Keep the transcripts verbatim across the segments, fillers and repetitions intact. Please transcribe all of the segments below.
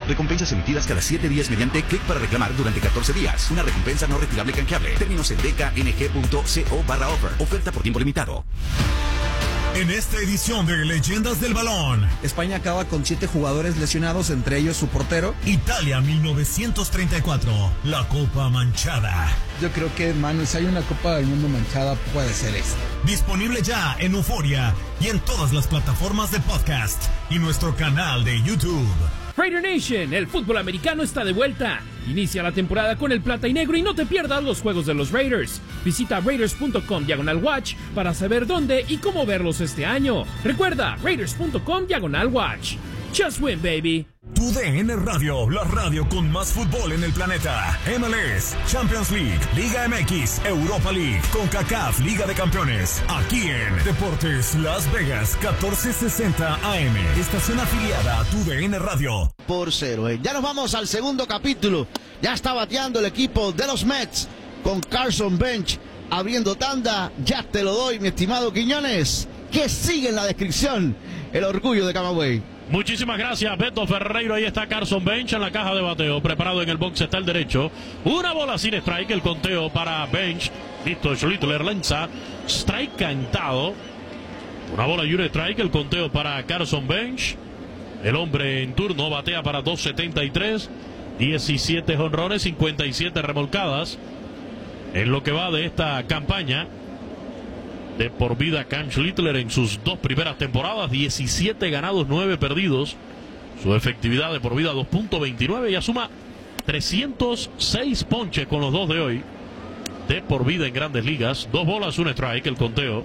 Recompensas emitidas cada siete días mediante clic para reclamar durante catorce días. Una recompensa no retirable canjeable. Términos en d k n g punto co barra offer. Oferta por tiempo limitado. En esta edición de Leyendas del Balón, España acaba con siete jugadores lesionados, entre ellos su portero. Italia mil novecientos treinta y cuatro, la Copa Manchada. Yo creo que, Manuel, si hay una Copa del Mundo manchada, puede ser esta. Disponible ya en Euforia y en todas las plataformas de podcast y nuestro canal de YouTube. Raider Nation, el fútbol americano está de vuelta. Inicia la temporada con el plata y negro y no te pierdas los juegos de los Raiders. Visita raiders punto com diagonal watch para saber dónde y cómo verlos este año. Recuerda, raiders punto com diagonal watch. Just win, baby. Tu D N Radio, la radio con más fútbol en el planeta. M L S, Champions League, Liga M X, Europa League, CONCACAF, Liga de Campeones. Aquí en Deportes Las Vegas, catorce sesenta A M. Estación afiliada a Tu D N Radio. Por cero, eh. Ya nos vamos al segundo capítulo. Ya está bateando el equipo de los Mets con Carson Bench abriendo tanda. Ya te lo doy, mi estimado Quiñones, que sigue en la descripción el orgullo de Camagüey. Muchísimas gracias, Beto Ferreiro. Ahí está Carson Bench en la caja de bateo. Preparado en el box está el derecho. Una bola sin strike. El conteo para Bench. Listo, Schlittler lanza. Strike cantado. Una bola y un strike. El conteo para Carson Bench. El hombre en turno batea para dos setenta y tres. diecisiete jonrones, cincuenta y siete remolcadas. En lo que va de esta campaña de por vida, Cam Schlittler en sus dos primeras temporadas, diecisiete ganados, nueve perdidos. Su efectividad de por vida dos punto veintinueve y asuma trescientos seis ponches con los dos de hoy. De por vida en Grandes Ligas. Dos bolas, un strike, el conteo.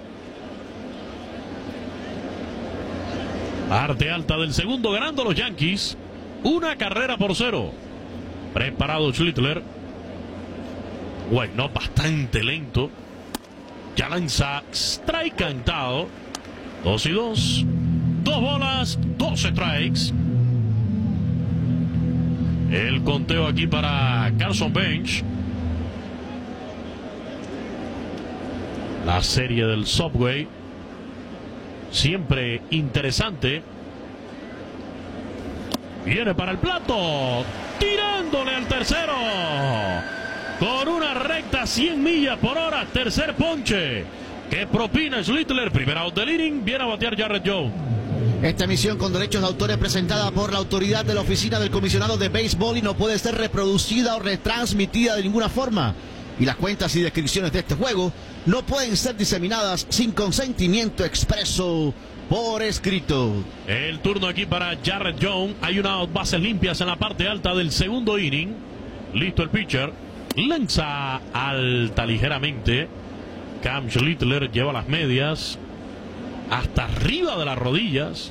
Parte alta del segundo, ganando los Yankees. Una carrera por cero. Preparado Schlittler. Bueno, bastante lento. Ya lanza strike cantado. Dos y dos. Dos bolas, dos strikes. El conteo aquí para Carson Bench. La serie del Subway. Siempre interesante. Viene para el plato. Tirándole al tercero. Con una recta cien millas por hora, tercer ponche que propina Schlittler. Primera out del inning, viene a batear Jarrett Jones. Esta emisión con derechos de autor es presentada por la autoridad de la Oficina del Comisionado de Béisbol y no puede ser reproducida o retransmitida de ninguna forma. Y las cuentas y descripciones de este juego no pueden ser diseminadas sin consentimiento expreso por escrito. El turno aquí para Jarrett Jones. Hay unas bases limpias en la parte alta del segundo inning. Listo el pitcher. Lanza alta ligeramente. Cam Schlittler lleva las medias hasta arriba de las rodillas.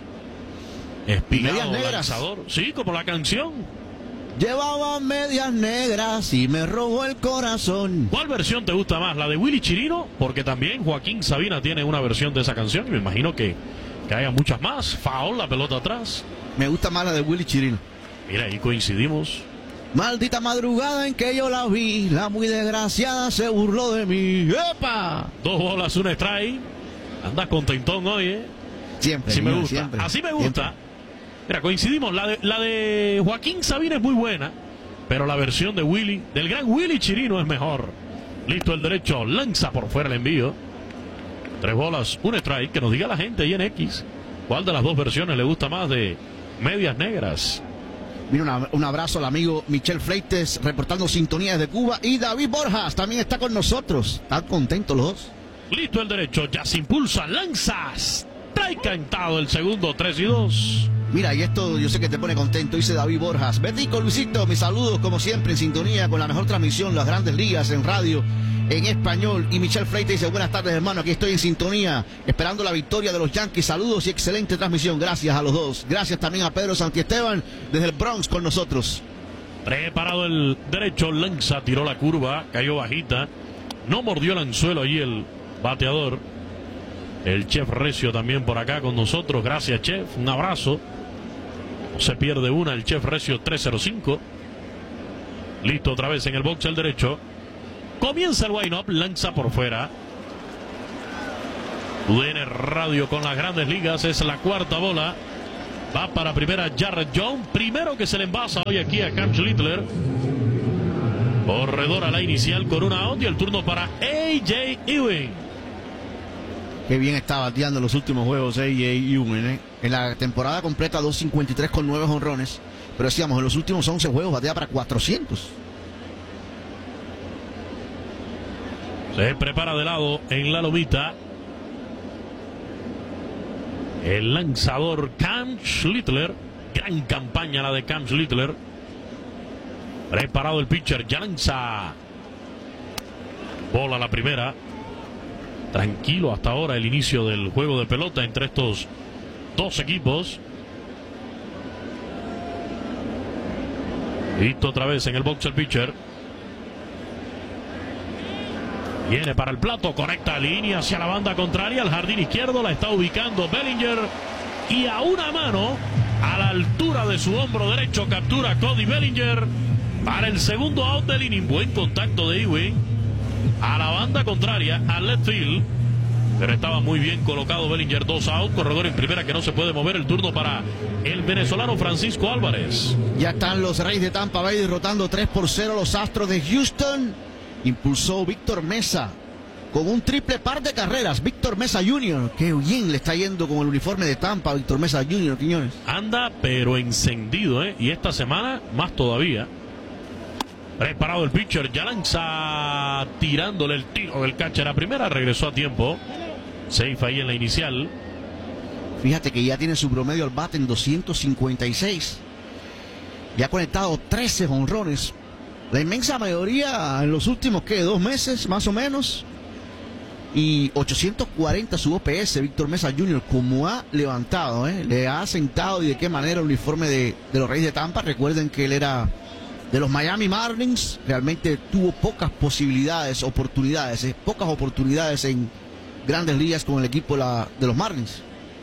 Espigado lanzador. Sí, como la canción. Llevaba medias negras y me robó el corazón. ¿Cuál versión te gusta más? ¿La de Willy Chirino? Porque también Joaquín Sabina tiene una versión de esa canción. Y me imagino que, que haya muchas más. Foul, la pelota atrás. Me gusta más la de Willy Chirino. Mira, ahí coincidimos. Maldita madrugada en que yo la vi, la muy desgraciada se burló de mí. ¡Epa! Dos bolas, un strike. Andas contentón hoy, ¿eh? Siempre. Así me gusta. Siempre, Así me gusta. Siempre. Mira, coincidimos. La de, la de Joaquín Sabina es muy buena, pero la versión de Willy, del gran Willy Chirino, es mejor. Listo el derecho, lanza por fuera el envío. Tres bolas, un strike. Que nos diga la gente ahí en X cuál de las dos versiones le gusta más de Medias Negras. Mira, una, un abrazo al amigo Michel Freites reportando sintonías de Cuba, y David Borjas también está con nosotros. Están contentos los dos. Listo el derecho, ya se impulsa, lanzas. Trae cantado el segundo, tres y dos. Mira, y esto yo sé que te pone contento, dice David Borjas. Betico, Luisito, mis saludos como siempre en sintonía con la mejor transmisión, las Grandes Ligas en radio en español. Y Michel Freites dice, buenas tardes hermano, aquí estoy en sintonía, esperando la victoria de los Yankees. Saludos y excelente transmisión, gracias a los dos. Gracias también a Pedro Santiesteban desde el Bronx con nosotros. Preparado el derecho, lanza, tiró la curva, cayó bajita, no mordió el anzuelo allí el bateador. El Chef Recio también por acá con nosotros, gracias Chef, un abrazo. No se pierde una, el Chef Recio tres cero cinco. Listo otra vez en el box el derecho. Comienza el wind-up, lanza por fuera. U D N Radio con las Grandes Ligas, es la cuarta bola. Va para primera Jarrett Jones. Primero que se le envasa hoy aquí a Cam Schlittler. Corredor a la inicial con una out y el turno para A J Ewing. Qué bien está bateando en los últimos juegos A J Ewing, ¿eh? En la temporada completa dos cincuenta y tres con nueve jonrones. Pero decíamos, en los últimos once juegos batea para cuatrocientos. Se prepara de lado en la lomita el lanzador Cam Schlittler. Gran campaña la de Cam Schlittler. Preparado el pitcher, ya lanza. Bola la primera. Tranquilo hasta ahora el inicio del juego de pelota entre estos dos equipos. Listo otra vez en el box el pitcher. Viene para el plato, conecta línea hacia la banda contraria, al jardín izquierdo, la está ubicando Bellinger. Y a una mano, a la altura de su hombro derecho, captura Cody Bellinger para el segundo out del inning. Buen contacto de Ewing a la banda contraria, al left field. Pero estaba muy bien colocado Bellinger, dos out, corredor en primera que no se puede mover. El turno para el venezolano Francisco Álvarez. Ya están los Reyes de Tampa Bay derrotando tres por cero a los Astros de Houston. Impulsó Víctor Mesa con un triple par de carreras. Víctor Mesa junior Qué bien le está yendo con el uniforme de Tampa, Víctor Mesa junior Quiñones. Anda pero encendido, ¿eh? Y esta semana más todavía. Preparado el pitcher, ya lanza tirándole el tiro del catcher a primera, regresó a tiempo. Safe ahí en la inicial. Fíjate que ya tiene su promedio al bate en doscientos cincuenta y seis. Ya ha conectado trece jonrones. La inmensa mayoría en los últimos, ¿qué? Dos meses, más o menos. Y ochocientos cuarenta su O P S, Víctor Mesa junior Como ha levantado, ¿eh? Le ha sentado y de qué manera el uniforme de, de los Reyes de Tampa. Recuerden que él era de los Miami Marlins. Realmente tuvo pocas posibilidades, oportunidades, ¿eh? Pocas oportunidades en grandes ligas con el equipo la, de los Marlins.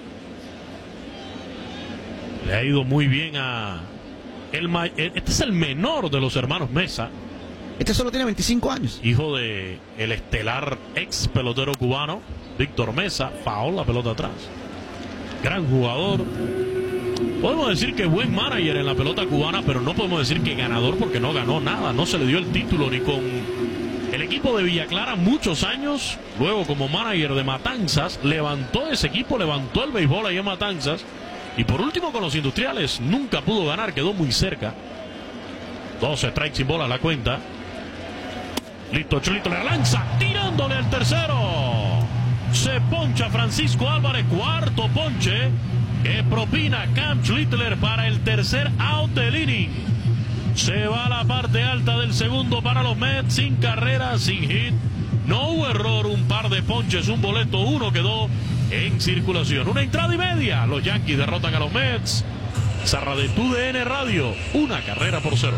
Le ha ido muy bien a... El, este es el menor de los hermanos Mesa. Este solo tiene veinticinco años. Hijo de el estelar ex pelotero cubano, Víctor Mesa. Foul, la pelota atrás. Gran jugador. Podemos decir que buen manager en la pelota cubana, pero no podemos decir que ganador porque no ganó nada. No se le dio el título ni con el equipo de Villa Clara muchos años. Luego como manager de Matanzas, levantó ese equipo, levantó el béisbol ahí en Matanzas. Y por último con los Industriales nunca pudo ganar, quedó muy cerca. Dos strikes sin bola a la cuenta. Listo, Cholito le lanza, tirándole al tercero. Se poncha Francisco Álvarez, cuarto ponche que propina Cam Schlittler para el tercer out del inning. Se va a la parte alta del segundo para los Mets, sin carrera, sin hit. No hubo error, un par de ponches, un boleto, uno quedó en circulación. Una entrada y media. Los Yankees derrotan a los Mets. Zarra de Tu D N Radio, una carrera por cero.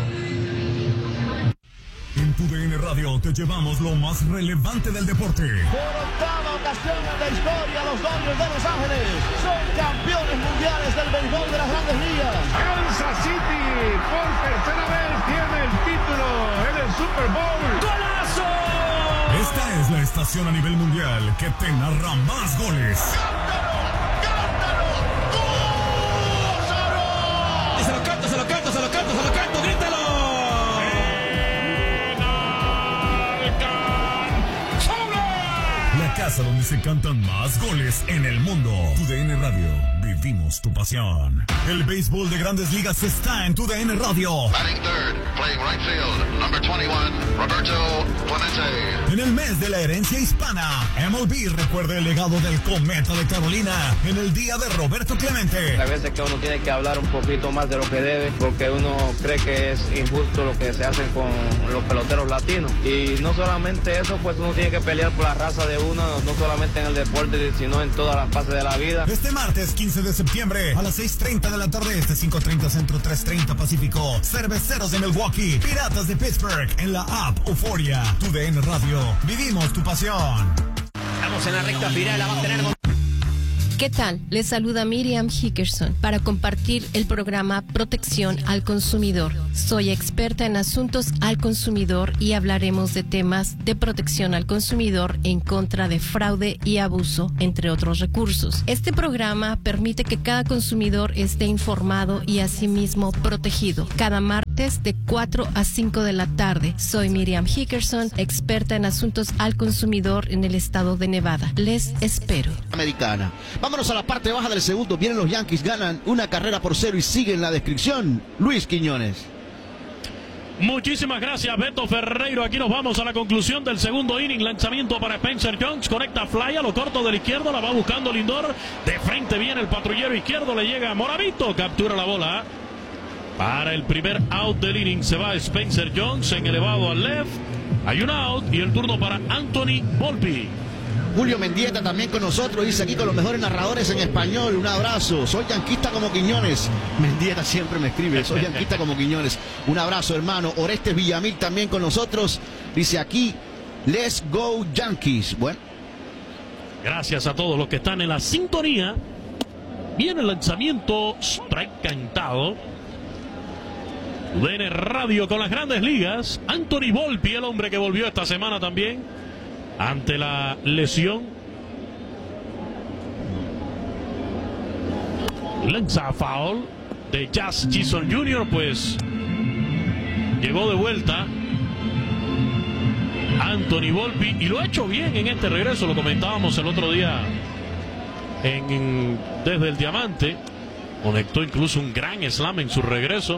En Tu D N Radio te llevamos lo más relevante del deporte. Por octava ocasión en la historia, los Dodgers de Los Ángeles son campeones mundiales del béisbol de las Grandes Ligas. Kansas City por tercera vez tiene el título en el Super Bowl. ¡Golazo! Esta es la estación a nivel mundial que te narra más goles. ¡Cántalo! ¡Cántalo! ¡Gózalo! Se lo canto, se lo canto, se lo canto, se lo canto, grítalo. La casa donde se cantan más goles en el mundo. Tu D N Radio, vivimos tu pasión. El béisbol de Grandes Ligas está en Tu D N Radio. Batting third, playing right field, number twenty-one, Roberto Clemente. En el mes de la herencia hispana, M L B recuerda el legado del Cometa de Carolina en el día de Roberto Clemente. Hay veces que uno tiene que hablar un poquito más de lo que debe, porque uno cree que es injusto lo que se hace con los peloteros latinos. Y no solamente eso, pues uno tiene que pelear por la raza de uno, no solamente en el deporte, sino en todas las fases de la vida. Este martes quince de septiembre a las seis treinta de la tarde, este cinco treinta Centro, tres treinta Pacífico. Cerveceros de Milwaukee, Piratas de Pittsburgh en la app Euforia. Tu D N Radio, vivimos tu pasión. Estamos en la recta final, la va a tener. ¿Qué tal? Les saluda Miriam Hickerson para compartir el programa Protección al Consumidor. Soy experta en asuntos al consumidor y hablaremos de temas de protección al consumidor en contra de fraude y abuso, entre otros recursos. Este programa permite que cada consumidor esté informado y asimismo protegido. Cada martes de cuatro a cinco de la tarde. Soy Miriam Hickerson, experta en asuntos al consumidor en el estado de Nevada. Les espero. Americana. Vámonos a la parte baja del segundo. Vienen los Yankees, ganan una carrera por cero y siguen la descripción. Luis Quiñones. Muchísimas gracias, Beto Ferreiro. Aquí nos vamos a la conclusión del segundo inning. Lanzamiento para Spencer Jones. Conecta fly a lo corto de la izquierda. La va buscando Lindor. De frente viene el patrullero izquierdo. Le llega a Moravito. Captura la bola. Para el primer out del inning se va Spencer Jones en elevado al left. Hay un out y el turno para Anthony Volpi. Julio Mendieta también con nosotros, dice aquí con los mejores narradores en español. Un abrazo, soy yanquista como Quiñones. Mendieta siempre me escribe, soy yanquista como Quiñones. Un abrazo, hermano. Orestes Villamil también con nosotros, dice aquí, let's go Yankees. Bueno. Gracias a todos los que están en la sintonía. Viene el lanzamiento, strike cantado. U D N Radio con las Grandes Ligas. Anthony Volpi, el hombre que volvió esta semana también ante la lesión. Lanza foul de Jazz Chisholm junior Pues llegó de vuelta Anthony Volpi y lo ha hecho bien en este regreso. Lo comentábamos el otro día en, en desde el Diamante. Conectó incluso un gran slam en su regreso.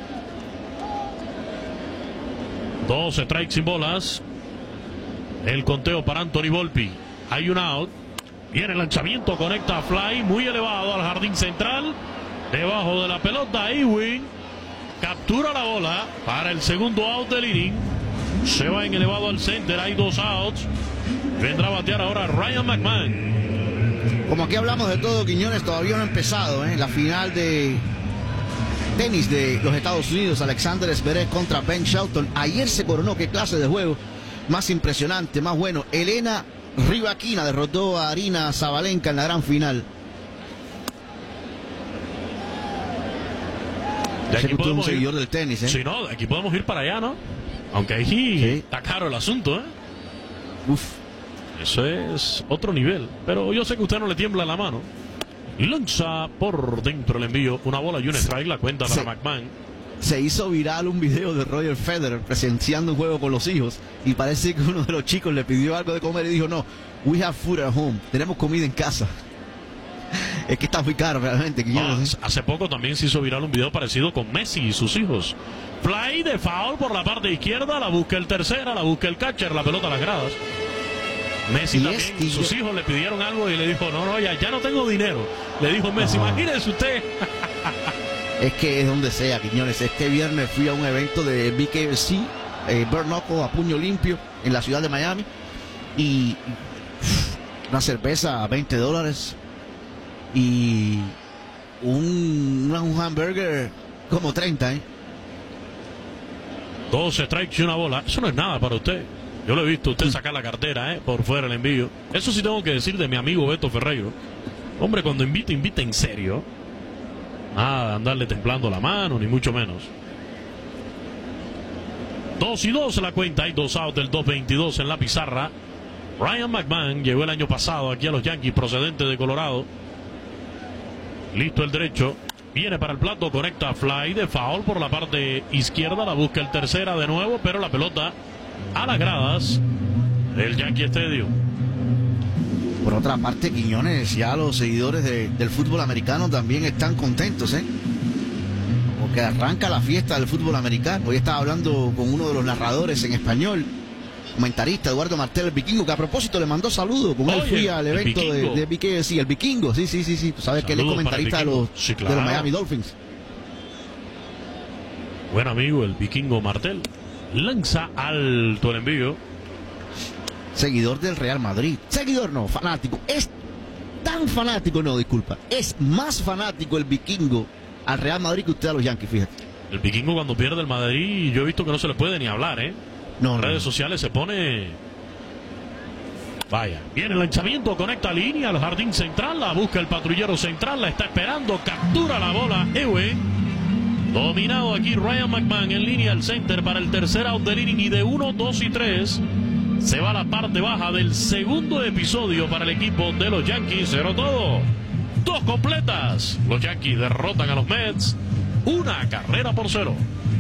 Dos strikes sin bolas. El conteo para Anthony Volpi. Hay un out. Viene el lanzamiento, conecta a fly muy elevado al jardín central. Debajo de la pelota, Ewing captura la bola para el segundo out del inning. Se va en elevado al center. Hay dos outs. Vendrá a batear ahora Ryan McMahon. Como aquí hablamos de todo, Quiñones, todavía no ha empezado ¿eh? La final de tenis de los Estados Unidos. Alexander Zverev contra Ben Shelton. Ayer se coronó. Qué clase de juego más impresionante, más bueno. Elena Rybakina derrotó a Arina Sabalenka en la gran final. De aquí podemos un seguidor ir, del tenis, ¿eh? Sí, no, aquí podemos ir para allá, ¿no? Aunque ahí sí. Está caro el asunto, ¿eh? Uf. Eso es otro nivel. Pero yo sé que a usted no le tiembla la mano. Lanza por dentro el envío. Una bola y un strike. La cuenta para sí. McMahon. Se hizo viral un video de Roger Federer presenciando un juego con los hijos y parece que uno de los chicos le pidió algo de comer y dijo, no, we have food at home, tenemos comida en casa. Es que está muy caro realmente. Ah, hace poco también se hizo viral un video parecido con Messi y sus hijos. Fly de foul por la parte izquierda, la busca el tercera, la busca el catcher, la pelota a las gradas. Messi y también, es, sus hijos le pidieron algo y le dijo, no, no, ya, ya no tengo dinero. Le dijo Messi, no. Imagínese usted. Es que es donde sea, Quiñones. Este viernes fui a un evento de B K F C, eh, Bare Knuckle a puño limpio, en la ciudad de Miami. Y uff, una cerveza a veinte dólares. Y un, un hamburger como treinta, ¿eh? Dos strikes y una bola. Eso no es nada para usted. Yo lo he visto usted sacar la cartera, ¿eh? Por fuera el envío. Eso sí tengo que decir de mi amigo Beto Ferreiro. Hombre, cuando invita, invita en serio. Nada de andarle templando la mano, ni mucho menos. Dos y dos la cuenta. Hay dos outs del dos veintidós en la pizarra. Ryan McMahon llegó el año pasado aquí a los Yankees, procedente de Colorado. Listo el derecho. Viene para el plato, conecta fly de foul por la parte izquierda. La busca el tercera de nuevo, pero la pelota a las gradas del Yankee Stadium. Por otra parte, Quiñones, ya los seguidores de, del fútbol americano también están contentos, ¿eh? Porque arranca la fiesta del fútbol americano. Hoy estaba hablando con uno de los narradores en español, comentarista, Eduardo Martel, el Vikingo, que a propósito le mandó saludos. Con él fui al evento de, de B K F C, el Vikingo, sí, sí, sí, sí. Tú sabes saludos que él es comentarista de los, sí, claro, de los Miami Dolphins. Buen amigo, el Vikingo Martel. Lanza alto el envío. Seguidor del Real Madrid. Seguidor no, fanático. Es tan fanático, no, disculpa. Es más fanático el Vikingo al Real Madrid que usted a los Yankees, fíjate. El Vikingo cuando pierde el Madrid, yo he visto que no se le puede ni hablar, ¿eh? No, en no, redes no. sociales se pone Vaya, viene el lanzamiento, conecta línea al jardín central, la busca el patrullero central, la está esperando, captura la bola Ewe. Dominado aquí Ryan McMahon en línea al center para el tercer out del inning, y de uno, dos y tres se va a la parte baja del segundo episodio para el equipo de los Yankees. Cero todo, dos completas. Los Yankees derrotan a los Mets, una carrera por cero.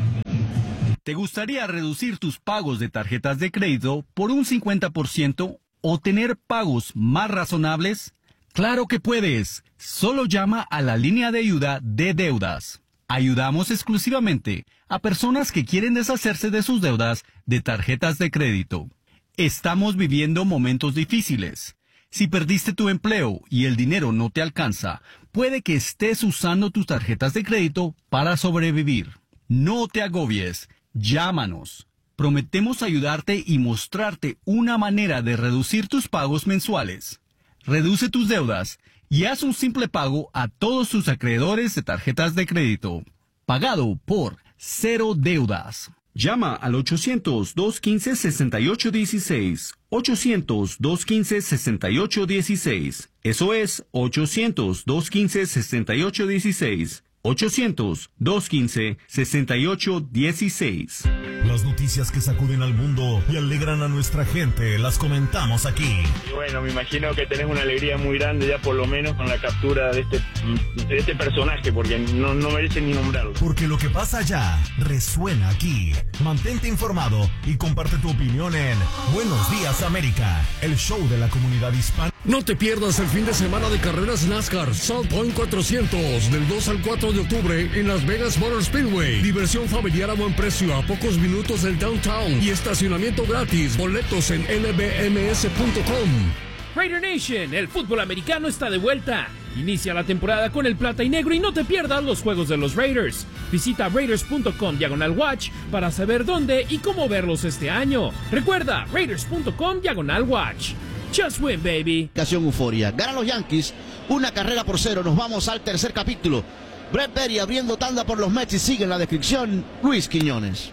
¿Te gustaría reducir tus pagos de tarjetas de crédito por un cincuenta por ciento o tener pagos más razonables? ¡Claro que puedes! Solo llama a la línea de ayuda de deudas. Ayudamos exclusivamente a personas que quieren deshacerse de sus deudas de tarjetas de crédito. Estamos viviendo momentos difíciles. Si perdiste tu empleo y el dinero no te alcanza, puede que estés usando tus tarjetas de crédito para sobrevivir. No te agobies. Llámanos. Prometemos ayudarte y mostrarte una manera de reducir tus pagos mensuales. Reduce tus deudas y haz un simple pago a todos tus acreedores de tarjetas de crédito. Pagado por Cero Deudas. Llama al ochocientos, dos quince, sesenta y ocho dieciséis. ochocientos, dos quince, sesenta y ocho dieciséis. Eso es ochocientos, dos quince, sesenta y ocho dieciséis. ochocientos, dos quince, sesenta y ocho dieciséis. Las noticias que sacuden al mundo y alegran a nuestra gente, las comentamos aquí. Y bueno, me imagino que tenés una alegría muy grande ya por lo menos con la captura de este, de este personaje, porque no, no merece ni nombrarlo. Porque lo que pasa allá resuena aquí. Mantente informado y comparte tu opinión en Buenos Días América, el show de la comunidad hispana. No te pierdas el fin de semana de carreras NASCAR South Point cuatrocientos del dos al cuatro de octubre en Las Vegas Motor Speedway. Diversión familiar a buen precio a pocos minutos del downtown y estacionamiento gratis. Boletos en L B M S punto com. Raider Nation, el fútbol americano está de vuelta. Inicia la temporada con el plata y negro y no te pierdas los juegos de los Raiders. Visita raiders punto com diagonal watch para saber dónde y cómo verlos este año. Recuerda, raiders punto com diagonal watch. Just win, baby. Ocasión euforia. Ganan los Yankees. Una carrera por cero. Nos vamos al tercer capítulo. Brett Berry abriendo tanda por los Mets y sigue en la descripción Luis Quiñones.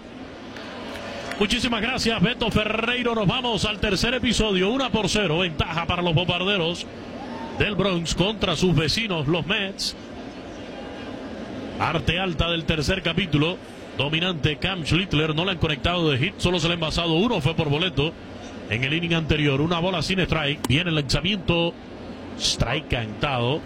Muchísimas gracias, Beto Ferreiro. Nos vamos al tercer episodio. Una por cero. Ventaja para los bombarderos del Bronx contra sus vecinos, los Mets. Parte alta del tercer capítulo. Dominante Cam Schlittler. No le han conectado de hit. Solo se le han envasado uno. Fue por boleto. En el inning anterior, una bola sin strike. Viene el lanzamiento. Strike cantado.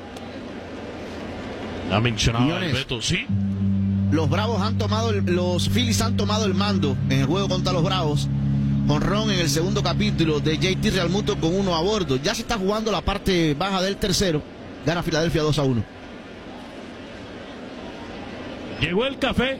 Ha mencionado el Beto, sí. Los Bravos han tomado, el, los Phillies han tomado el mando en el juego contra los Bravos. Jonrón en el segundo capítulo de J T Realmuto con uno a bordo. Ya se está jugando la parte baja del tercero. Gana Filadelfia dos a uno. Llegó el café.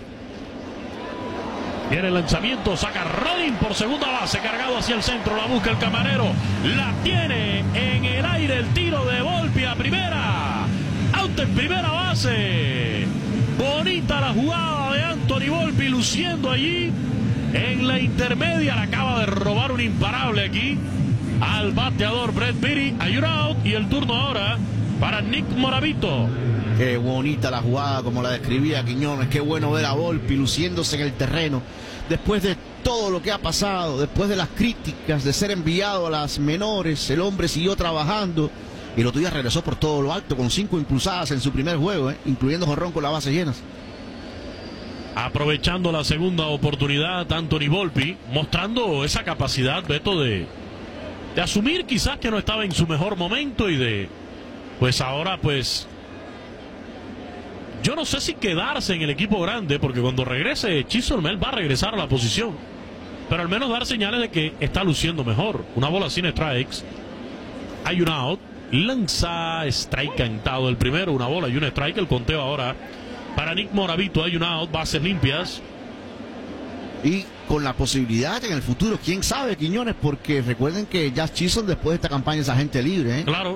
Viene el lanzamiento, saca Rodin por segunda base, cargado hacia el centro, la busca el camarero, la tiene en el aire, el tiro de Volpi a primera, out en primera base. Bonita la jugada de Anthony Volpi, luciendo allí en la intermedia, le acaba de robar un imparable aquí al bateador Brett Beatty. Hay un out y el turno ahora para Nick Moravito. Qué bonita la jugada, como la describía Quiñones. Qué bueno ver a Volpi luciéndose en el terreno. Después de todo lo que ha pasado, después de las críticas de ser enviado a las menores, el hombre siguió trabajando. Y el otro día regresó por todo lo alto con cinco impulsadas en su primer juego, ¿eh? incluyendo jonrón con las bases llenas. Aprovechando la segunda oportunidad, Anthony Volpi, mostrando esa capacidad, Beto, de, de asumir quizás que no estaba en su mejor momento y de, pues ahora, pues... Yo no sé si quedarse en el equipo grande, porque cuando regrese Chisholm, él va a regresar a la posición. Pero al menos dar señales de que está luciendo mejor. Una bola sin strikes. Hay un out. Lanza strike cantado el primero. Una bola y un strike. El conteo ahora para Nick Moravito. Hay un out. Bases limpias. Y con la posibilidad en el futuro, quién sabe, Quiñones, porque recuerden que Jazz Chisholm después de esta campaña es agente libre. ¿eh? Claro.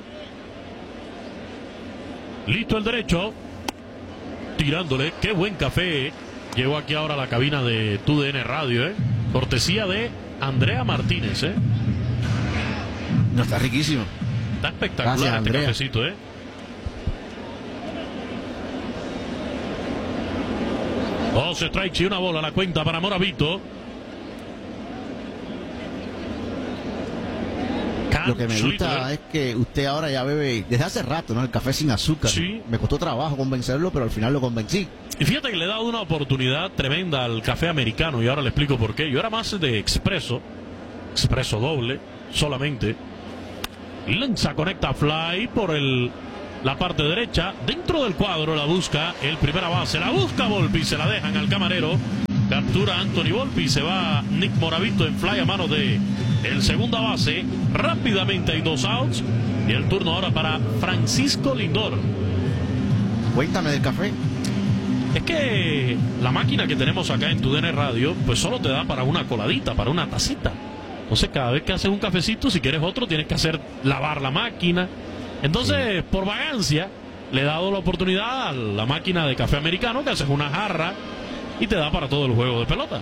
Listo el derecho. Tirándole, qué buen café. Llegó aquí ahora a la cabina de T U D N Radio, ¿eh? Cortesía de Andrea Martínez, ¿eh? No, está riquísimo. Está espectacular. Gracias, este Andrea. Cafecito, ¿eh? Dos strikes y una bola a la cuenta para Moravito. Lo que me gusta es que usted ahora ya bebe desde hace rato, ¿no? El café sin azúcar. Sí. Me costó trabajo convencerlo, pero al final lo convencí. Y fíjate que le he dado una oportunidad tremenda al café americano y ahora le explico por qué. Yo era más de expreso, expreso doble, solamente. Lanza, conecta fly por el, la parte derecha. Dentro del cuadro la busca el primera base. La busca Volpi, se la dejan al camarero. Captura Anthony Volpi, se va Nick Moravito en fly a mano de el segunda base. Rápidamente hay dos outs. Y el turno ahora para Francisco Lindor. Cuéntame del café. Es que la máquina que tenemos acá en Tu D N Radio, pues solo te da para una coladita, para una tacita. Entonces cada vez que haces un cafecito, si quieres otro, tienes que hacer lavar la máquina. Entonces, sí, por vagancia, le he dado la oportunidad a la máquina de café americano, que haces una jarra y te da para todo el juego de pelota.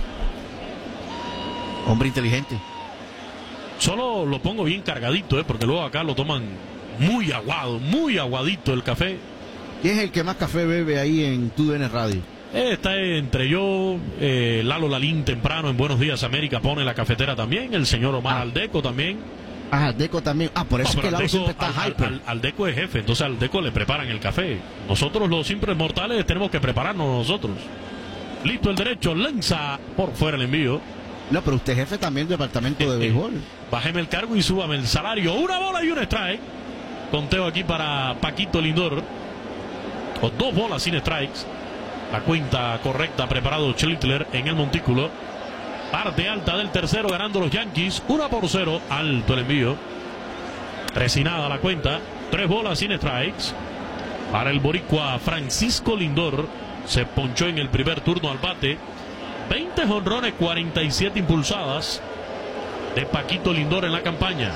Hombre inteligente. Solo lo pongo bien cargadito, ¿eh? Porque luego acá lo toman muy aguado, muy aguadito el café. ¿Quién es el que más café bebe ahí en Tu D N Radio? Eh, está entre yo, eh, Lalo Lalín temprano en Buenos Días América pone la cafetera también, el señor Omar ah. Aldeco también. Ah, Aldeco también. Ah, por eso no, es que Lalo siempre está al, hyper. Al, al, Aldeco es jefe, entonces al Aldeco le preparan el café. Nosotros los simples mortales tenemos que prepararnos nosotros. Listo el derecho, lanza por fuera el envío. No, pero usted es jefe también del departamento eh, de béisbol. Eh, bájeme el cargo y súbame el salario. Una bola y un strike. Conteo aquí para Paquito Lindor. O dos bolas sin strikes. La cuenta correcta, preparado Schlittler en el montículo. Parte alta del tercero, ganando los Yankees. Una por cero, alto el envío. Tres y nada la cuenta. Tres bolas sin strikes. Para el boricua Francisco Lindor. Se ponchó en el primer turno al bate. veinte jonrones, cuarenta y siete impulsadas de Paquito Lindor en la campaña.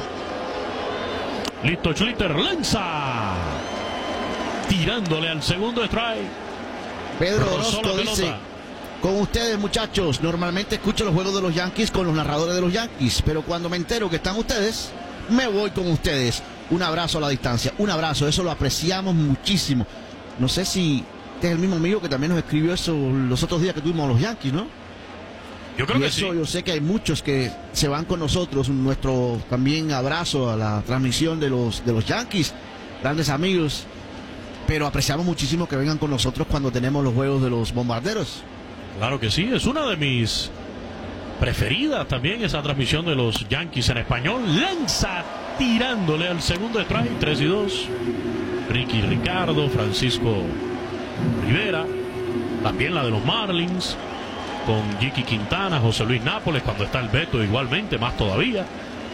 Listo, Schlitter lanza. Tirándole al segundo strike. Pedro Orozco dice: con ustedes, muchachos, normalmente escucho los juegos de los Yankees con los narradores de los Yankees, pero cuando me entero que están ustedes, me voy con ustedes. Un abrazo a la distancia, un abrazo, eso lo apreciamos muchísimo. No sé si este es el mismo amigo que también nos escribió eso los otros días que tuvimos los Yankees, ¿no? Yo creo y que eso sí. Yo sé que hay muchos que se van con nosotros. Nuestro también abrazo a la transmisión de los, de los Yankees, grandes amigos. Pero apreciamos muchísimo que vengan con nosotros cuando tenemos los juegos de los Bombarderos. Claro que sí, es una de mis preferidas también, esa transmisión de los Yankees en español. Lanza tirándole al segundo strike, tres y dos. Ricky Ricardo, Francisco Rivera, también la de los Marlins, con Jiki Quintana, José Luis Nápoles, cuando está el Beto igualmente, más todavía.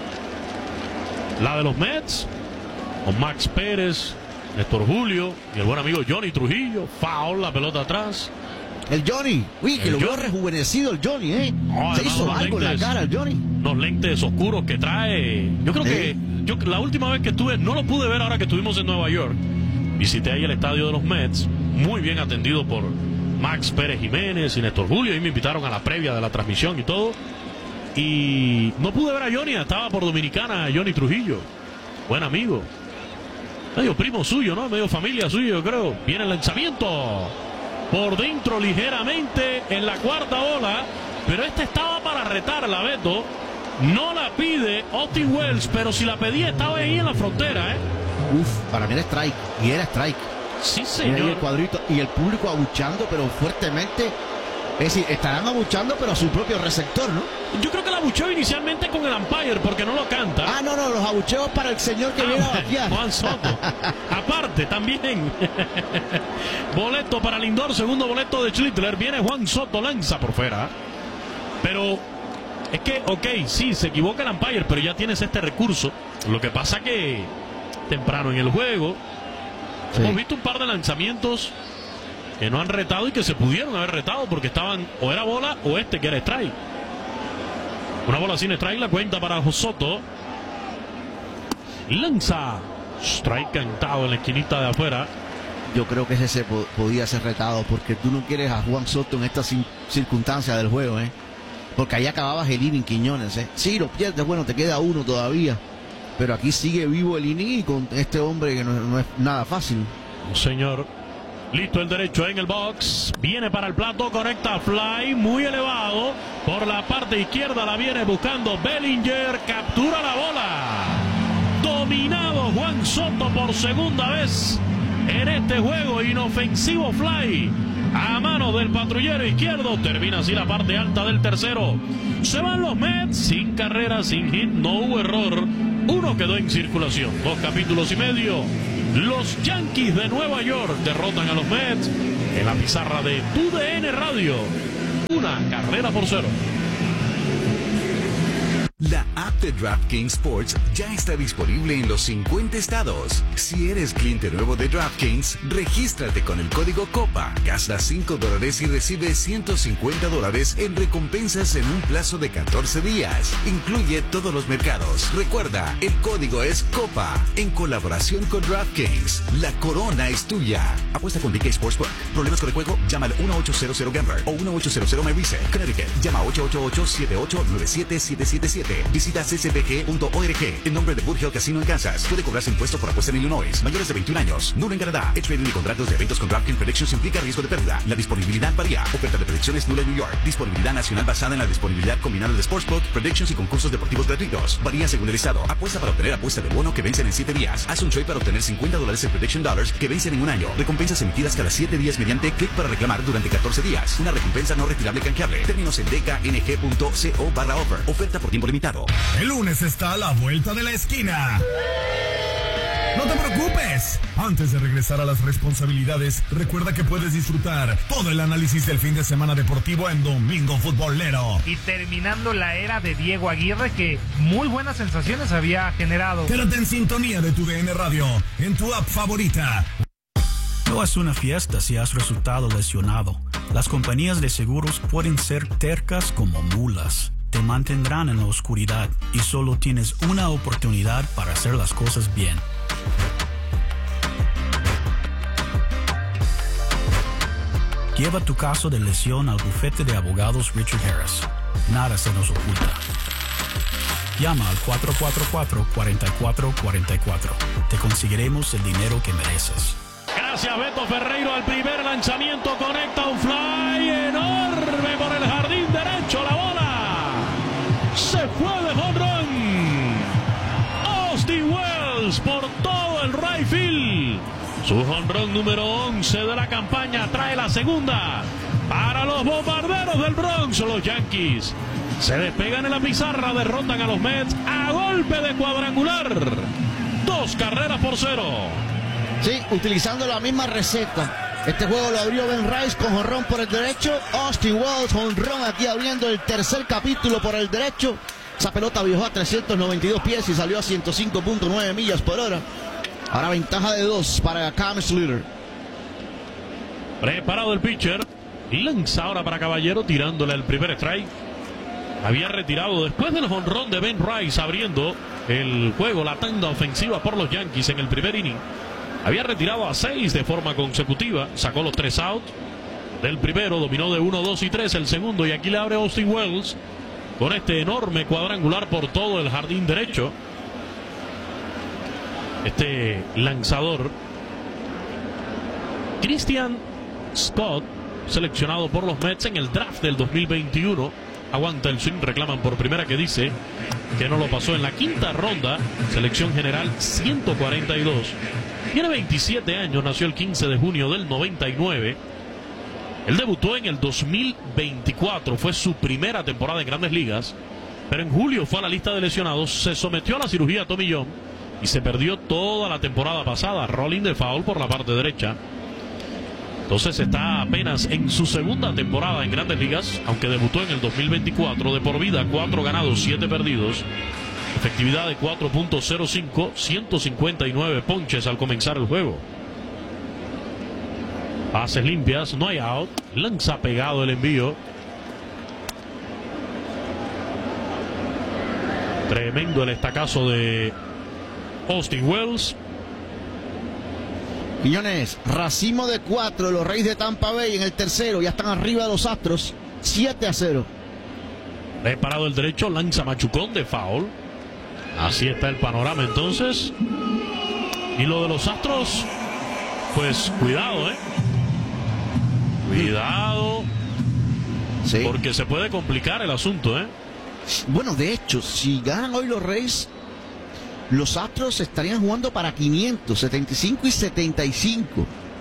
La de los Mets, con Max Pérez, Néstor Julio y el buen amigo Johnny Trujillo. Foul, la pelota atrás. El Johnny, uy, que el lo veo Johnny. rejuvenecido el Johnny, ¿eh? No, se hizo algo lentes, en la cara el Johnny. Unos lentes oscuros que trae. Yo creo ¿Sí? que yo la última vez que estuve, no lo pude ver ahora que estuvimos en Nueva York. Visité ahí el estadio de los Mets, muy bien atendido por Max Pérez Jiménez y Néstor Julio. Y me invitaron a la previa de la transmisión y todo. Y no pude ver a Johnny, estaba por Dominicana, Johnny Trujillo. Buen amigo. Medio primo suyo, ¿no? Medio familia suyo, yo creo. Viene el lanzamiento. Por dentro ligeramente en la cuarta bola. Pero este estaba para retarla, Beto. No la pide Oti Wells, pero si la pedía estaba ahí en la frontera, ¿eh? Uf, para mí era strike. Y era strike. Sí, señor. Y el cuadrito y el público abuchando, pero fuertemente. Es decir, estarán abuchando, pero a su propio receptor, ¿no? Yo creo que la abucheó inicialmente con el umpire, porque no lo canta. Ah, no, no, los abucheos para el señor que ah, viene a batear. Juan Soto. Aparte, también. Boleto para Lindor, segundo boleto de Schlittler. Viene Juan Soto, lanza por fuera. Pero es que, ok, sí, se equivoca el umpire, pero ya tienes este recurso. Lo que pasa que temprano en el juego, sí, hemos visto un par de lanzamientos que no han retado y que se pudieron haber retado porque estaban, o era bola o este que era strike. Una bola sin strike, la cuenta para Soto. Lanza. Strike cantado en la esquinita de afuera. Yo creo que ese se po podía ser retado porque tú no quieres a Juan Soto en esta circunstancia del juego, ¿eh? Porque ahí acababas el inning, Quiñones, ¿eh? Sí, lo pierdes, bueno, te queda uno todavía. Pero aquí sigue vivo el inning y con este hombre que no, no es nada fácil. No, señor. Listo el derecho en el box. Viene para el plato, conecta fly muy elevado. Por la parte izquierda la viene buscando Bellinger. Captura la bola. Dominado Juan Soto por segunda vez en este juego. Inofensivo fly a mano del patrullero izquierdo. Termina así la parte alta del tercero. Se van los Mets sin carrera, sin hit, no hubo error. Uno quedó en circulación. Dos capítulos y medio. Los Yankees de Nueva York derrotan a los Mets en la pizarra de Tu D N Radio. Una carrera por cero. La app de DraftKings Sports ya está disponible en los cincuenta estados. Si eres cliente nuevo de DraftKings, regístrate con el código COPA. Gasta cinco dólares y recibe ciento cincuenta dólares en recompensas en un plazo de catorce días. Incluye todos los mercados. Recuerda, el código es COPA. En colaboración con DraftKings, la corona es tuya. Apuesta con D K Sportsbook. ¿Problemas con el juego? Llama al uno ocho cero cero Gambler o uno ocho cero cero My Reset. Connecticut. Llama ocho ocho ocho, siete ocho nueve siete, siete siete siete. Visita c c p g punto org. En nombre de Burhill Casino en Kansas. Puede cobrarse impuesto por apuesta en Illinois. Mayores de veintiún años. Nulo en Canadá. El trading y contratos de eventos con DraftKings Predictions implica riesgo de pérdida. La disponibilidad varía. Oferta de predicciones nula en New York. Disponibilidad nacional basada en la disponibilidad combinada de Sportsbook, Predictions y concursos deportivos gratuitos. Varía según el estado. Apuesta para obtener apuesta de bono que vencen en siete días. Haz un trade para obtener cincuenta dólares en Prediction Dollars que vencen en un año. Recompensas emitidas cada siete días mediante clic para reclamar durante catorce días. Una recompensa no retirable canjeable. Términos en d k n g punto co barra offer. Oferta por tiempo limitado. El lunes está a la vuelta de la esquina. No te preocupes. Antes de regresar a las responsabilidades, recuerda que puedes disfrutar todo el análisis del fin de semana deportivo en Domingo Futbolero. Y terminando la era de Diego Aguirre, que muy buenas sensaciones había generado. Quédate en sintonía de Tu D N Radio, en tu app favorita. No es una fiesta si has resultado lesionado. Las compañías de seguros pueden ser tercas como mulas. Te mantendrán en la oscuridad y solo tienes una oportunidad para hacer las cosas bien. Lleva tu caso de lesión al bufete de abogados Richard Harris. Nada se nos oculta. Llama al cuatro cuatro cuatro, cuatro cuatro cuatro cuatro. Te conseguiremos el dinero que mereces. Gracias Beto Ferreiro al primer lanzamiento. Conecta un fly enorme por el jardín derecho. La bola se fue de home run. Austin Wells por todo el right field. Su home run número once de la campaña trae la segunda para los bombarderos del Bronx. Los Yankees se despegan en la pizarra, derrotan a los Mets a golpe de cuadrangular. Dos carreras por cero. Sí, utilizando la misma receta. Este juego lo abrió Ben Rice con jonrón por el derecho. Austin Wells, jonrón aquí abriendo el tercer capítulo por el derecho. Esa pelota viajó a trescientos noventa y dos pies y salió a ciento cinco punto nueve millas por hora. Ahora ventaja de dos para Cam Slater. Preparado el pitcher. Lanza ahora para Caballero tirándole el primer strike. Había retirado después del jonrón de Ben Rice abriendo el juego, la tanda ofensiva por los Yankees en el primer inning. Había retirado a seis de forma consecutiva. Sacó los tres outs del primero. Dominó de uno, dos y tres el segundo. Y aquí le abre Austin Wells con este enorme cuadrangular por todo el jardín derecho. Este lanzador, Christian Scott, seleccionado por los Mets en el draft del dos mil veintiuno. Aguanta el swing, reclaman por primera, que dice que no lo pasó en la quinta ronda. Selección general ciento cuarenta y dos. Tiene veintisiete años, nació el quince de junio del noventa y nueve. Él debutó en el dos mil veinticuatro, fue su primera temporada en Grandes Ligas, pero en julio fue a la lista de lesionados, se sometió a la cirugía Tommy John y se perdió toda la temporada pasada, rolling de foul por la parte derecha. Entonces está apenas en su segunda temporada en Grandes Ligas, aunque debutó en el dos mil veinticuatro, de por vida, cuatro ganados, siete perdidos. Efectividad de cuatro punto cero cinco, ciento cincuenta y nueve ponches al comenzar el juego. Bases limpias, no hay out. Lanza pegado el envío. Tremendo el estacazo de Austin Wells. Quiñones, racimo de cuatro, los Reyes de Tampa Bay en el tercero, ya están arriba de los Astros, siete a cero. Preparado el derecho, lanza machucón de foul. Así está el panorama entonces. Y lo de los Astros, pues cuidado, ¿eh? Cuidado. Sí. Porque se puede complicar el asunto, ¿eh? Bueno, de hecho, si ganan hoy los Rays, los Astros estarían jugando para quinientos, setenta y cinco y setenta y cinco.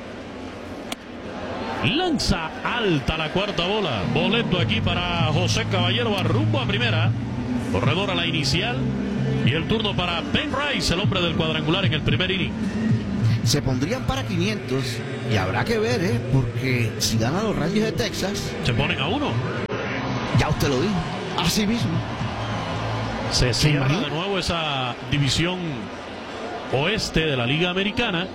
Lanza alta la cuarta bola. Boleto aquí para José Caballero, va rumbo a primera. Corredor a la inicial. Y el turno para Ben Rice, el hombre del cuadrangular en el primer inning. Se pondrían para quinientos y habrá que ver, ¿eh? Porque si ganan los Rangers de Texas, se ponen a uno. Ya usted lo dijo. Así mismo. Se cierra de nuevo esa división oeste de la Liga Americana.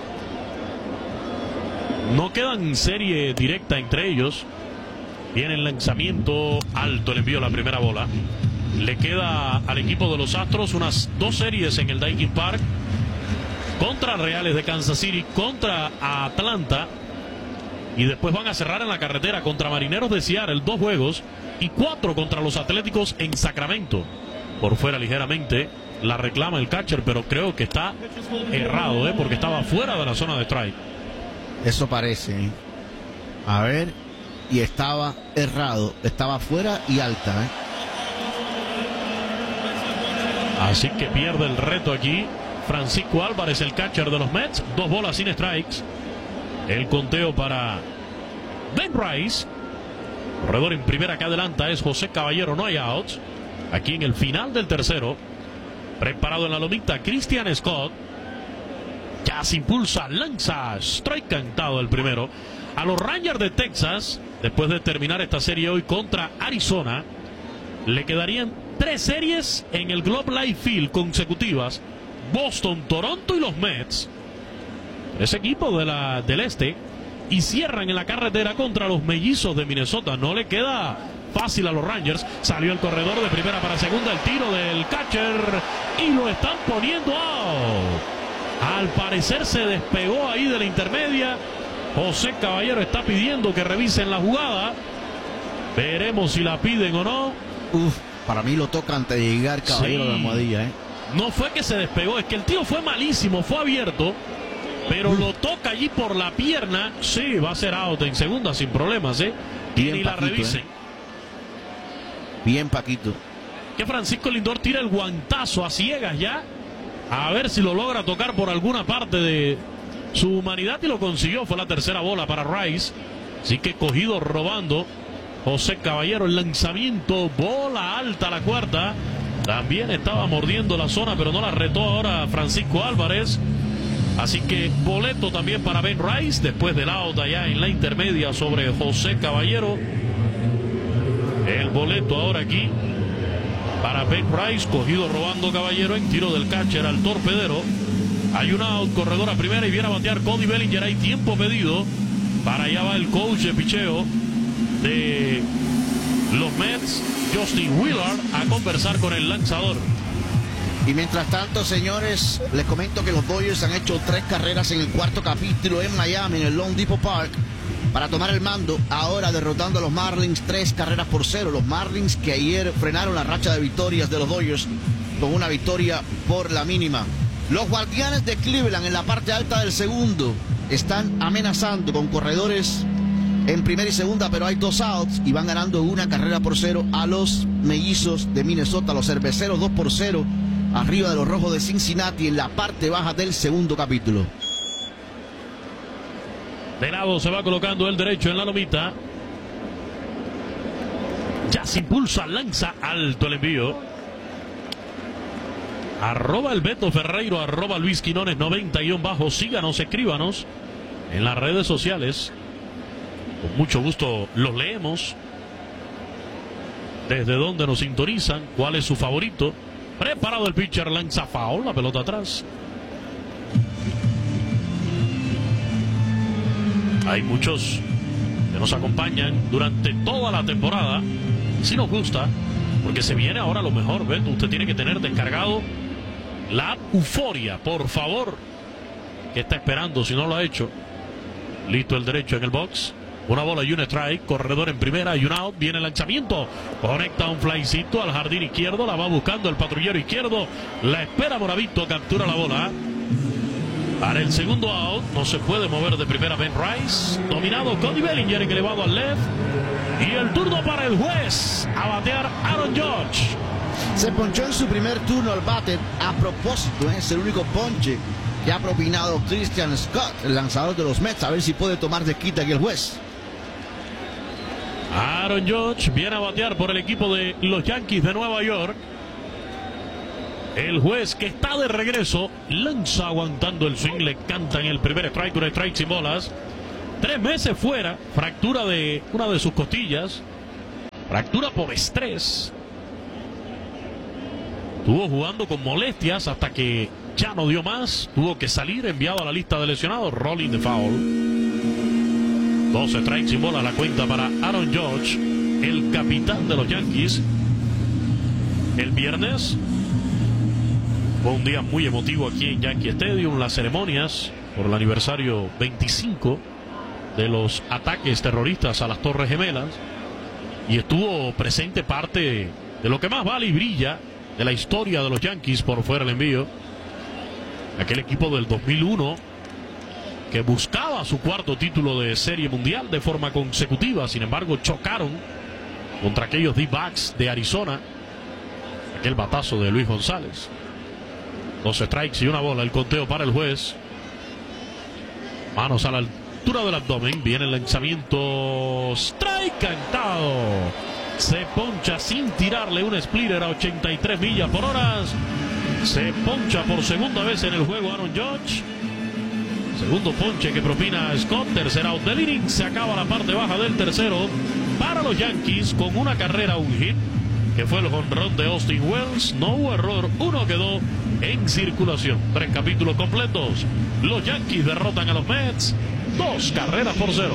No quedan serie directa entre ellos. Viene el lanzamiento alto, le envío la primera bola. Le queda al equipo de los Astros unas dos series en el Daikin Park. Contra Reales de Kansas City, contra Atlanta. Y después van a cerrar en la carretera contra Marineros de Seattle, dos juegos. Y cuatro contra los Atléticos en Sacramento. Por fuera ligeramente la reclama el catcher, pero creo que está errado, ¿eh? Porque estaba fuera de la zona de strike. Eso parece, ¿eh? A ver, y estaba errado, estaba fuera y alta, ¿eh? Así que pierde el reto aquí Francisco Álvarez, el catcher de los Mets. Dos bolas sin strikes. El conteo para Ben Rice. Corredor en primera que adelanta es José Caballero, no hay outs. Aquí en el final del tercero. Preparado en la lomita Christian Scott. Ya se impulsa, lanza, strike cantado el primero. A los Rangers de Texas, después de terminar esta serie hoy contra Arizona, le quedarían tres series en el Globe Life Field consecutivas. Boston, Toronto y los Mets. Ese equipo de la, del este. Y cierran en la carretera contra los Mellizos de Minnesota. No le queda fácil a los Rangers. Salió el corredor de primera para segunda. El tiro del catcher. Y lo están poniendo out. Al parecer se despegó ahí de la intermedia. José Caballero está pidiendo que revisen la jugada. Veremos si la piden o no. Uf, para mí lo toca antes de llegar Caballero sí. de la almohadilla, ¿eh? No fue que se despegó, es que el tiro fue malísimo, fue abierto. Pero lo toca allí por la pierna. Sí, va a ser out en segunda sin problemas, ¿eh? Y ni la revisen. ¿eh? Bien, Paquito. Que Francisco Lindor tira el guantazo a ciegas ya. A ver si lo logra tocar por alguna parte de su humanidad. Y lo consiguió. Fue la tercera bola para Rice. Así que cogido robando José Caballero. El lanzamiento. Bola alta la cuarta. También estaba mordiendo la zona, pero no la retó ahora Francisco Álvarez. Así que boleto también para Ben Rice, después del out allá en la intermedia sobre José Caballero. El boleto ahora aquí para Ben Rice, cogido robando Caballero en tiro del catcher al torpedero. Hay un out, corredor a primera y viene a batear Cody Bellinger. Hay tiempo pedido. Para allá va el coach de picheo de los Mets, Justin Willard, a conversar con el lanzador. Y mientras tanto, señores, les comento que los Dodgers han hecho tres carreras en el cuarto capítulo en Miami, en el Lone Depot Park, para tomar el mando, ahora derrotando a los Marlins tres carreras por cero. Los Marlins que ayer frenaron la racha de victorias de los Dodgers con una victoria por la mínima. Los Guardianes de Cleveland en la parte alta del segundo están amenazando con corredores en primera y segunda, pero hay dos outs y van ganando una carrera por cero a los Mellizos de Minnesota, los Cerveceros dos por cero. Arriba de los Rojos de Cincinnati en la parte baja del segundo capítulo. De lado se va colocando el derecho en la lomita. Ya se impulsa, lanza alto el envío. Arroba el Beto Ferreiro, arroba Luis Quinones noventa guión bajo. Síganos, escríbanos en las redes sociales. Con mucho gusto los leemos. Desde dónde nos sintonizan, cuál es su favorito. Preparado el pitcher, lanza foul, la pelota atrás. Hay muchos que nos acompañan durante toda la temporada. Si nos gusta, porque se viene ahora lo mejor, Beto. Usted tiene que tener descargado la app Euforia, por favor. ¿Qué está esperando si no lo ha hecho? Listo el derecho en el box. Una bola y un strike, corredor en primera y un out, viene el lanzamiento, conecta un flycito al jardín izquierdo, la va buscando el patrullero izquierdo, la espera Moravito, captura la bola. Para el segundo out, no se puede mover de primera Ben Rice. Dominado Cody Bellinger en elevado al left. Y el turno para el juez a batear Aaron Judge. Se ponchó en su primer turno al bate. A propósito, es el único ponche que ha propinado Christian Scott, el lanzador de los Mets. A ver si puede tomar de quita aquí el juez. Aaron Judge viene a batear por el equipo de los Yankees de Nueva York. El juez, que está de regreso, lanza aguantando el swing, le cantan el primer strike, un strike sin bolas. Tres meses fuera, fractura de una de sus costillas, fractura por estrés. Estuvo jugando con molestias hasta que ya no dio más, tuvo que salir, enviado a la lista de lesionados, rolling the foul. doce strikes sin bola la cuenta para Aaron Judge, el capitán de los Yankees. El viernes fue un día muy emotivo aquí en Yankee Stadium, las ceremonias por el aniversario veinticinco de los ataques terroristas a las Torres Gemelas, y estuvo presente parte de lo que más vale y brilla de la historia de los Yankees por fuera del envío. Aquel equipo del dos mil uno que buscaba su cuarto título de Serie Mundial de forma consecutiva, sin embargo chocaron contra aquellos D-backs de Arizona. Aquel batazo de Luis González. Dos strikes y una bola, el conteo para el juez. Manos a la altura del abdomen, viene el lanzamiento, strike cantado. Se poncha sin tirarle un splitter a ochenta y tres millas por hora. Se poncha por segunda vez en el juego Aaron Judge. Segundo ponche que propina Scott, tercer out del inning. Se acaba la parte baja del tercero para los Yankees con una carrera, un hit, que fue el jonrón de Austin Wells. No hubo error, uno quedó en circulación. Tres capítulos completos. Los Yankees derrotan a los Mets, dos carreras por cero.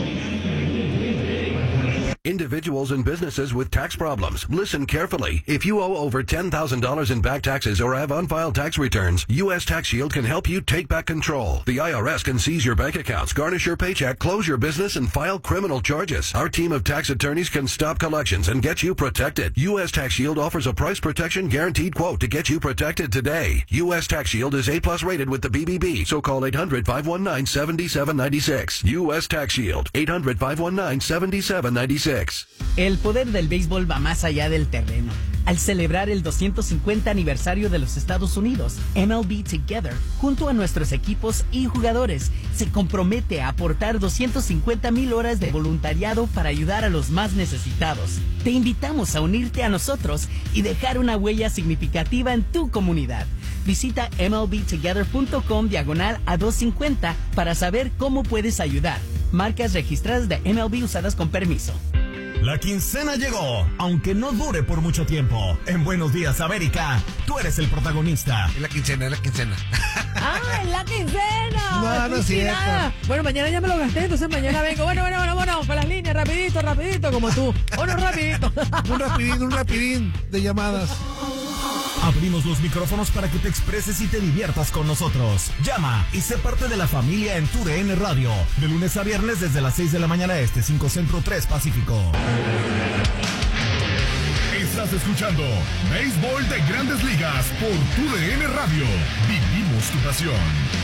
Individuals and businesses with tax problems, listen carefully. If you owe over ten thousand dollars in back taxes or have unfiled tax returns, U S Tax Shield can help you take back control. The I R S can seize your bank accounts, garnish your paycheck, close your business, and file criminal charges. Our team of tax attorneys can stop collections and get you protected. U S Tax Shield offers a price protection guaranteed quote to get you protected today. U S Tax Shield is A plus rated with the B B B, so call eight hundred, five one nine, seven seven nine six. U S Tax Shield, eight hundred, five one nine, seven seven nine six. El poder del béisbol va más allá del terreno. Al celebrar el doscientos cincuenta aniversario de los Estados Unidos, M L B Together, junto a nuestros equipos y jugadores, se compromete a aportar doscientas cincuenta mil horas de voluntariado para ayudar a los más necesitados. Te invitamos a unirte a nosotros y dejar una huella significativa en tu comunidad. Visita mlbtogether.com diagonal a doscientos cincuenta para saber cómo puedes ayudar. Marcas registradas de M L B usadas con permiso. La quincena llegó, aunque no dure por mucho tiempo. En Buenos Días, América, tú eres el protagonista. Es la quincena, es la quincena. ¡Ay, la quincena! No, no es cierto. Bueno, mañana ya me lo gasté, entonces mañana vengo. Bueno, bueno, bueno, bueno, para las líneas, rapidito, rapidito, como tú. Bueno, rapidito. Un rapidín, un rapidín de llamadas. Abrimos los micrófonos para que te expreses y te diviertas con nosotros. Llama y sé parte de la familia en tu D N Radio. De lunes a viernes desde las seis de la mañana este, cinco Centro, tres Pacífico. Estás escuchando Béisbol de Grandes Ligas por tu D N Radio. Vivimos tu pasión.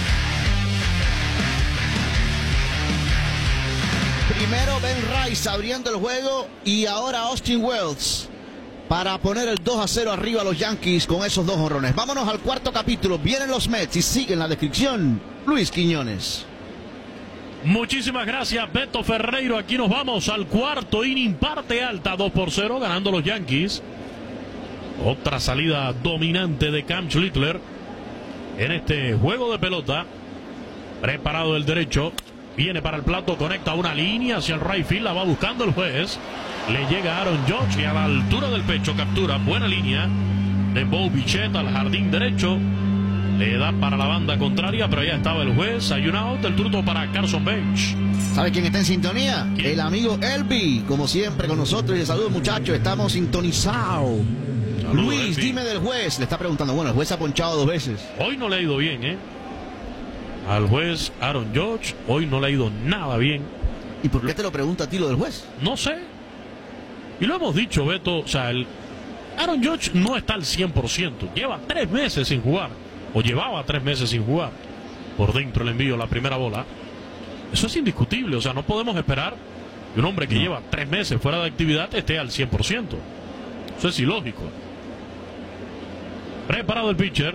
Primero Ben Rice abriendo el juego y ahora Austin Wells para poner el dos a cero arriba a los Yankees con esos dos jonrones. Vámonos al cuarto capítulo. Vienen los Mets y sigue en la descripción Luis Quiñones. Muchísimas gracias, Beto Ferreiro. Aquí nos vamos al cuarto inning, parte alta, dos por cero, ganando los Yankees. Otra salida dominante de Cam Schlittler en este juego de pelota. Preparado el derecho, viene para el plato, conecta una línea hacia el right field, la va buscando el juez. Le llega Aaron Judge y a la altura del pecho captura. Buena línea de Bo Bichette al jardín derecho. Le da para la banda contraria, pero ya estaba el juez. Hay un out, el turno para Carson Bench. ¿Sabe quién está en sintonía? ¿Quién? El amigo Elby, como siempre con nosotros. Y saludos, muchachos, estamos sintonizados. Luis, Elby, dime del juez. Le está preguntando, bueno, el juez ha ponchado dos veces. Hoy no le ha ido bien, ¿eh? Al juez Aaron Judge, hoy no le ha ido nada bien. ¿Y por qué te lo pregunta a ti lo del juez? No sé. Y lo hemos dicho, Beto, o sea, el Aaron Judge no está al cien por ciento. Lleva tres meses sin jugar, o llevaba tres meses sin jugar, Por dentro el envío, la primera bola. Eso es indiscutible. O sea, no podemos esperar que un hombre que no. lleva tres meses fuera de actividad esté al cien por ciento. Eso es ilógico. Preparado el pitcher.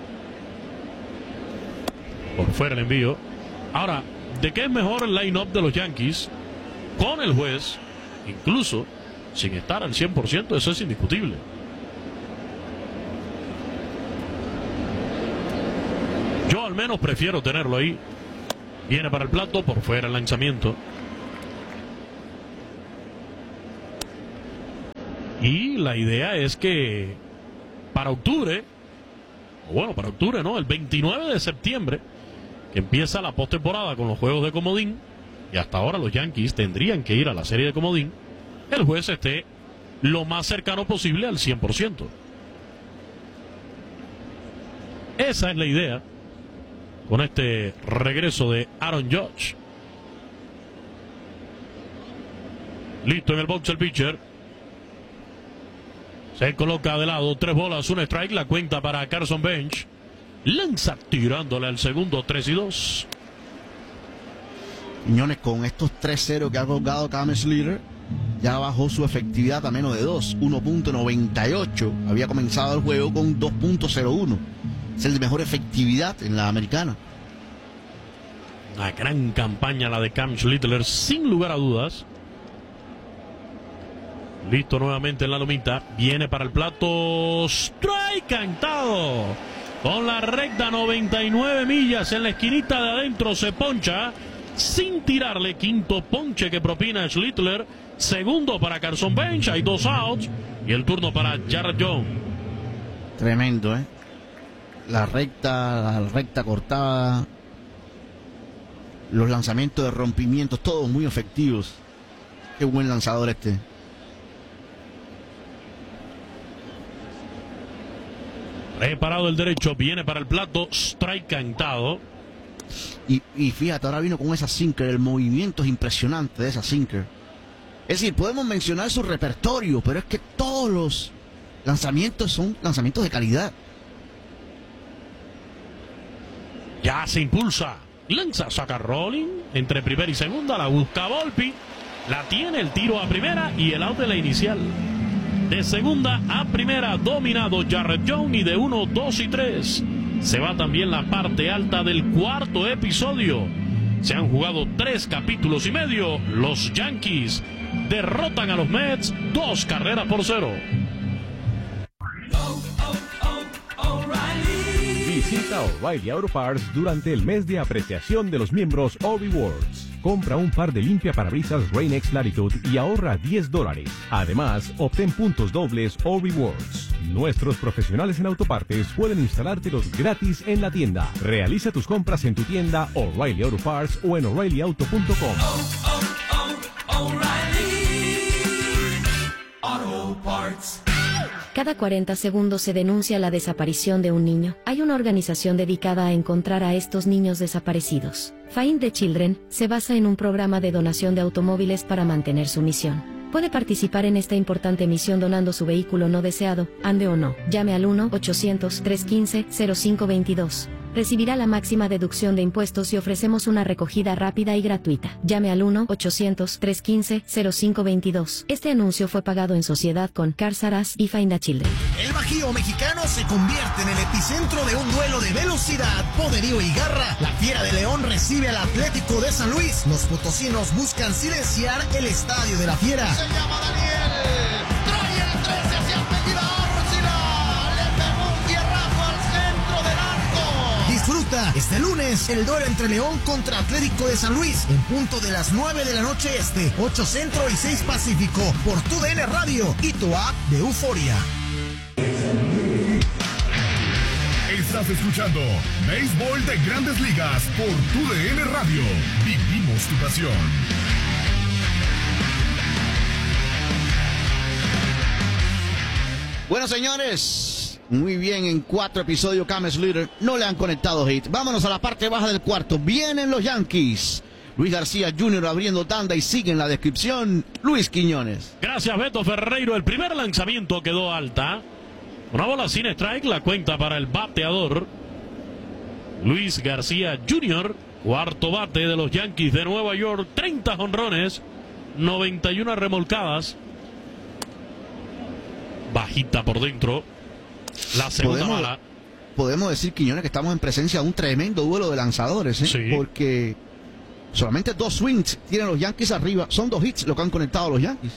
Por fuera el envío. Ahora, ¿de qué es mejor el line-up de los Yankees? Con el juez, incluso sin estar al cien por ciento, eso es indiscutible. Yo al menos prefiero tenerlo ahí. Viene para el plato, por fuera el lanzamiento. Y la idea es que para octubre, o bueno, para octubre no, el veintinueve de septiembre, que empieza la postemporada con los juegos de comodín, y hasta ahora los Yankees tendrían que ir a la serie de comodín, el juez esté lo más cercano posible al cien por ciento. Esa es la idea con este regreso de Aaron Judge. Listo en el box el pitcher. Se coloca de lado, tres bolas, un strike, la cuenta para Carson Bench. Lanza tirándole al segundo, tres y dos. Quiñones, con estos tres cero que ha colgado Cam Slater, ya bajó su efectividad a menos de dos, uno punto noventa y ocho. Había comenzado el juego con dos punto cero uno. Es el de mejor efectividad en la americana. Una gran campaña la de Cam Slater, sin lugar a dudas. Listo nuevamente en la lomita. Viene para el plato. Strike cantado. Con la recta, noventa y nueve millas en la esquinita de adentro. Se poncha sin tirarle. Quinto ponche que propina Schlittler. Segundo para Carson Bench. Hay dos outs. Y el turno para Jared Young. Tremendo, ¿eh? La recta, la recta cortada. Los lanzamientos de rompimientos, todos muy efectivos. Qué buen lanzador este. Preparado el derecho, viene para el plato, strike cantado. Y, y fíjate, ahora vino con esa sinker, el movimiento es impresionante de esa sinker. Es decir, podemos mencionar su repertorio, pero es que todos los lanzamientos son lanzamientos de calidad. Ya se impulsa, lanza, saca rolling, entre primera y segunda, la busca Volpi, la tiene, el tiro a primera y el out de la inicial. De segunda a primera, dominado Jared Young, y de uno, dos y tres. Se va también la parte alta del cuarto episodio. Se han jugado tres capítulos y medio. Los Yankees derrotan a los Mets dos carreras por cero. Visita O'Reilly Auto Parts durante el mes de apreciación de los miembros O-Rewards. Compra un par de limpiaparabrisas Rain-X Latitude y ahorra diez dólares. Además, obtén puntos dobles O-Rewards. Nuestros profesionales en autopartes pueden instalártelos gratis en la tienda. Realiza tus compras en tu tienda O'Reilly Auto Parts o en O'Reilly Auto punto com. Oh, oh, oh, O'Reilly Auto Parts. Cada cuarenta segundos se denuncia la desaparición de un niño. Hay una organización dedicada a encontrar a estos niños desaparecidos. Find the Children se basa en un programa de donación de automóviles para mantener su misión. Puede participar en esta importante misión donando su vehículo no deseado, ande o no. Llame al uno ochocientos, trescientos quince, cero cinco veintidós. Recibirá la máxima deducción de impuestos y ofrecemos una recogida rápida y gratuita. Llame al uno ochocientos, trescientos quince, cero cinco veintidós. Este anuncio fue pagado en sociedad con Cars R Us y Find a Children. El Bajío mexicano se convierte en el epicentro de un duelo de velocidad, poderío y garra. La Fiera de León recibe al Atlético de San Luis. Los potosinos buscan silenciar el estadio de la Fiera. Se llama Daniel. Trae el trece hacia el Tequila Árcila. Le pegó un fierrazo al centro del arco. Disfruta este lunes el duelo entre León contra Atlético de San Luis en punto de las nueve de la noche este, ocho centro y seis pacífico por tu D N Radio y tu app de Euforia. Estás escuchando Béisbol de Grandes Ligas por tu D N Radio. Vivimos tu pasión. Bueno, señores, muy bien, en cuatro episodios Cam Slater no le han conectado hit. Vámonos a la parte baja del cuarto. Vienen los Yankees. Luis García junior abriendo tanda y sigue en la descripción Luis Quiñones. Gracias, Beto Ferreiro. El primer lanzamiento quedó alta. Una bola sin strike, la cuenta para el bateador. Luis García junior, cuarto bate de los Yankees de Nueva York, treinta jonrones, noventa y una remolcadas. Bajita por dentro. La segunda podemos, bala. Podemos decir, Quiñones, que estamos en presencia de un tremendo duelo de lanzadores, ¿eh? Sí. Porque solamente dos swings tienen los Yankees arriba. Son dos hits lo que han conectado los Yankees.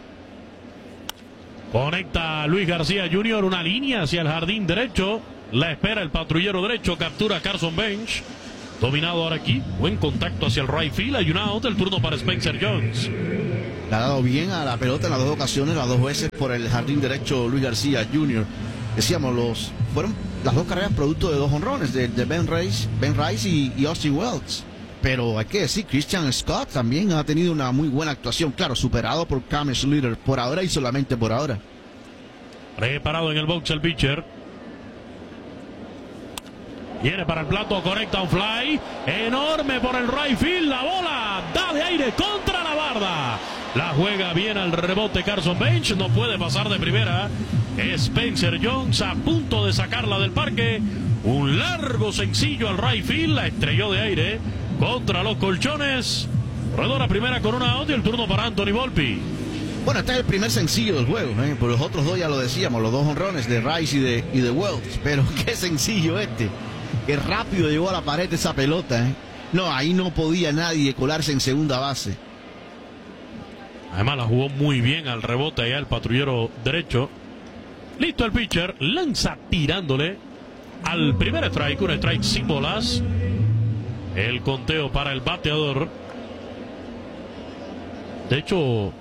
Conecta Luis García junior, una línea hacia el jardín derecho. La espera el patrullero derecho. Captura a Carson Bench. Dominado ahora aquí. Buen contacto hacia el right field. Hay un out. El turno para Spencer Jones. Le ha dado bien a la pelota en las dos ocasiones, las dos veces por el jardín derecho Luis García junior Decíamos, los fueron las dos carreras producto de dos jonrones de, de Ben Rice, Ben Rice y, y Austin Wells. Pero hay que decir, Christian Scott también ha tenido una muy buena actuación. Claro, superado por Cam Schlitter por ahora y solamente por ahora. Preparado en el box el pitcher. Viene para el plato, conecta un fly enorme por el right field. La bola da de aire contra la barda. La juega bien al rebote Carson Bench. No puede pasar de primera. Spencer Jones a punto de sacarla del parque. Un largo sencillo al right field. La estrelló de aire contra los colchones. Redora primera con una out y el turno para Anthony Volpi. Bueno, este es el primer sencillo del juego, ¿eh? Por los otros dos ya lo decíamos, los dos honrones de Rice y de, y de Wells. Pero qué sencillo este. Qué rápido llegó a la pared esa pelota, ¿eh? No, ahí no podía nadie colarse en segunda base. Además la jugó muy bien al rebote allá el patrullero derecho. Listo el pitcher, lanza tirándole al primer strike, un strike sin bolas. El conteo para el bateador. De hecho,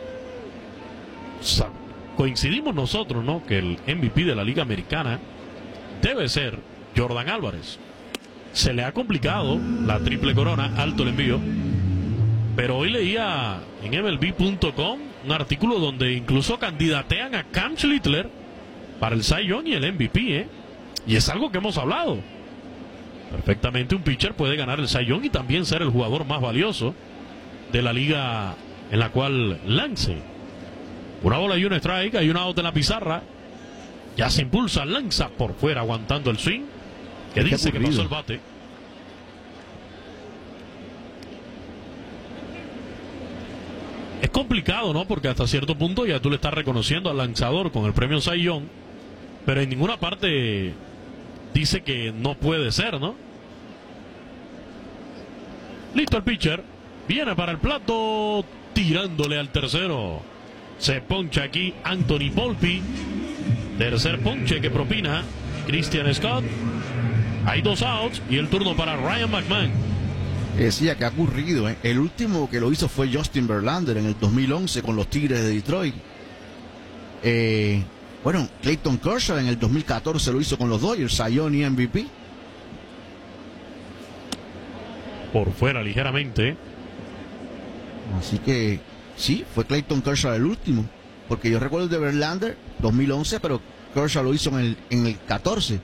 coincidimos nosotros, ¿no? Que el M V P de la Liga Americana debe ser Jordan Álvarez. Se le ha complicado la triple corona, alto el envío. Pero hoy leía en M L B punto com un artículo donde incluso candidatean a Cam Schlitter para el Cy Young y el M V P, ¿eh? Y es algo que hemos hablado. Perfectamente un pitcher puede ganar el Cy Young y también ser el jugador más valioso de la liga en la cual lance. Una bola y un strike, hay un out en la pizarra. Ya se impulsa, lanza por fuera aguantando el swing. Que dice que pasó el bate. Es complicado, ¿no? Porque hasta cierto punto ya tú le estás reconociendo al lanzador con el premio Cy Young, pero en ninguna parte dice que no puede ser, ¿no? Listo el pitcher. Viene para el plato, tirándole al tercero. Se poncha aquí Anthony Volpi. Tercer ponche que propina Christian Scott. Hay dos outs y el turno para Ryan McMahon. Decía que ha ocurrido, ¿eh? El último que lo hizo fue Justin Verlander en el dos mil once con los Tigres de Detroit. Eh, bueno, Clayton Kershaw en el dos mil catorce lo hizo con los Dodgers, Cy Young y M V P. Por fuera ligeramente. Así que sí, fue Clayton Kershaw el último. Porque yo recuerdo el de Verlander, dos mil once, pero Kershaw lo hizo en el, en el catorce.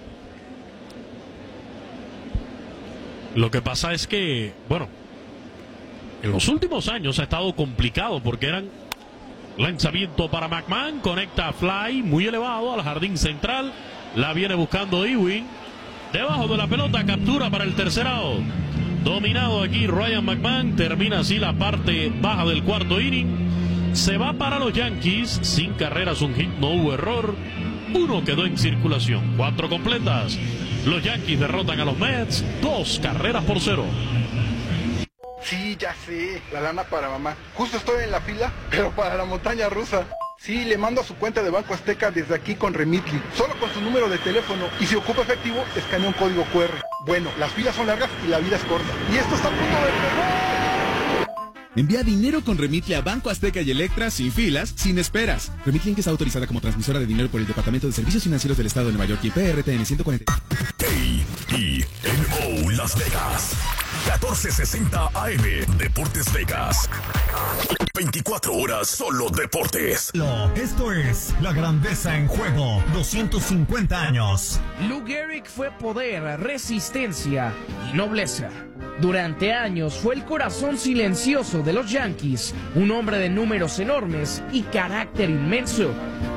Lo que pasa es que, bueno, en los últimos años ha estado complicado porque eran lanzamiento para McMahon, conecta fly muy elevado al jardín central, la viene buscando Ewing, debajo de la pelota, captura para el tercer out. Dominado aquí Ryan McMahon, termina así la parte baja del cuarto inning, se va para los Yankees, sin carreras, un hit, no hubo error, uno quedó en circulación, cuatro completas. Los Yankees derrotan a los Mets, dos carreras por cero. Sí, ya sé, la lana para mamá. Justo estoy en la fila, pero para la montaña rusa. Sí, le mando a su cuenta de Banco Azteca desde aquí con Remitly, solo con su número de teléfono. Y si ocupa efectivo, escanea un código cu erre. Bueno, las filas son largas y la vida es corta. Y esto está a punto de empezar. Envía dinero con Remitly a Banco Azteca y Electra sin filas, sin esperas. Remitly es autorizada como transmisora de dinero por el Departamento de Servicios Financieros del Estado de Nueva York y P R T N ciento cuarenta. K I N O Las Vegas. catorce sesenta A M Deportes Vegas. veinticuatro horas solo deportes. Esto es La Grandeza en Juego. doscientos cincuenta años. Lou Gehrig fue poder, resistencia y nobleza. Durante años fue el corazón silencioso de los Yankees, un hombre de números enormes y carácter inmenso.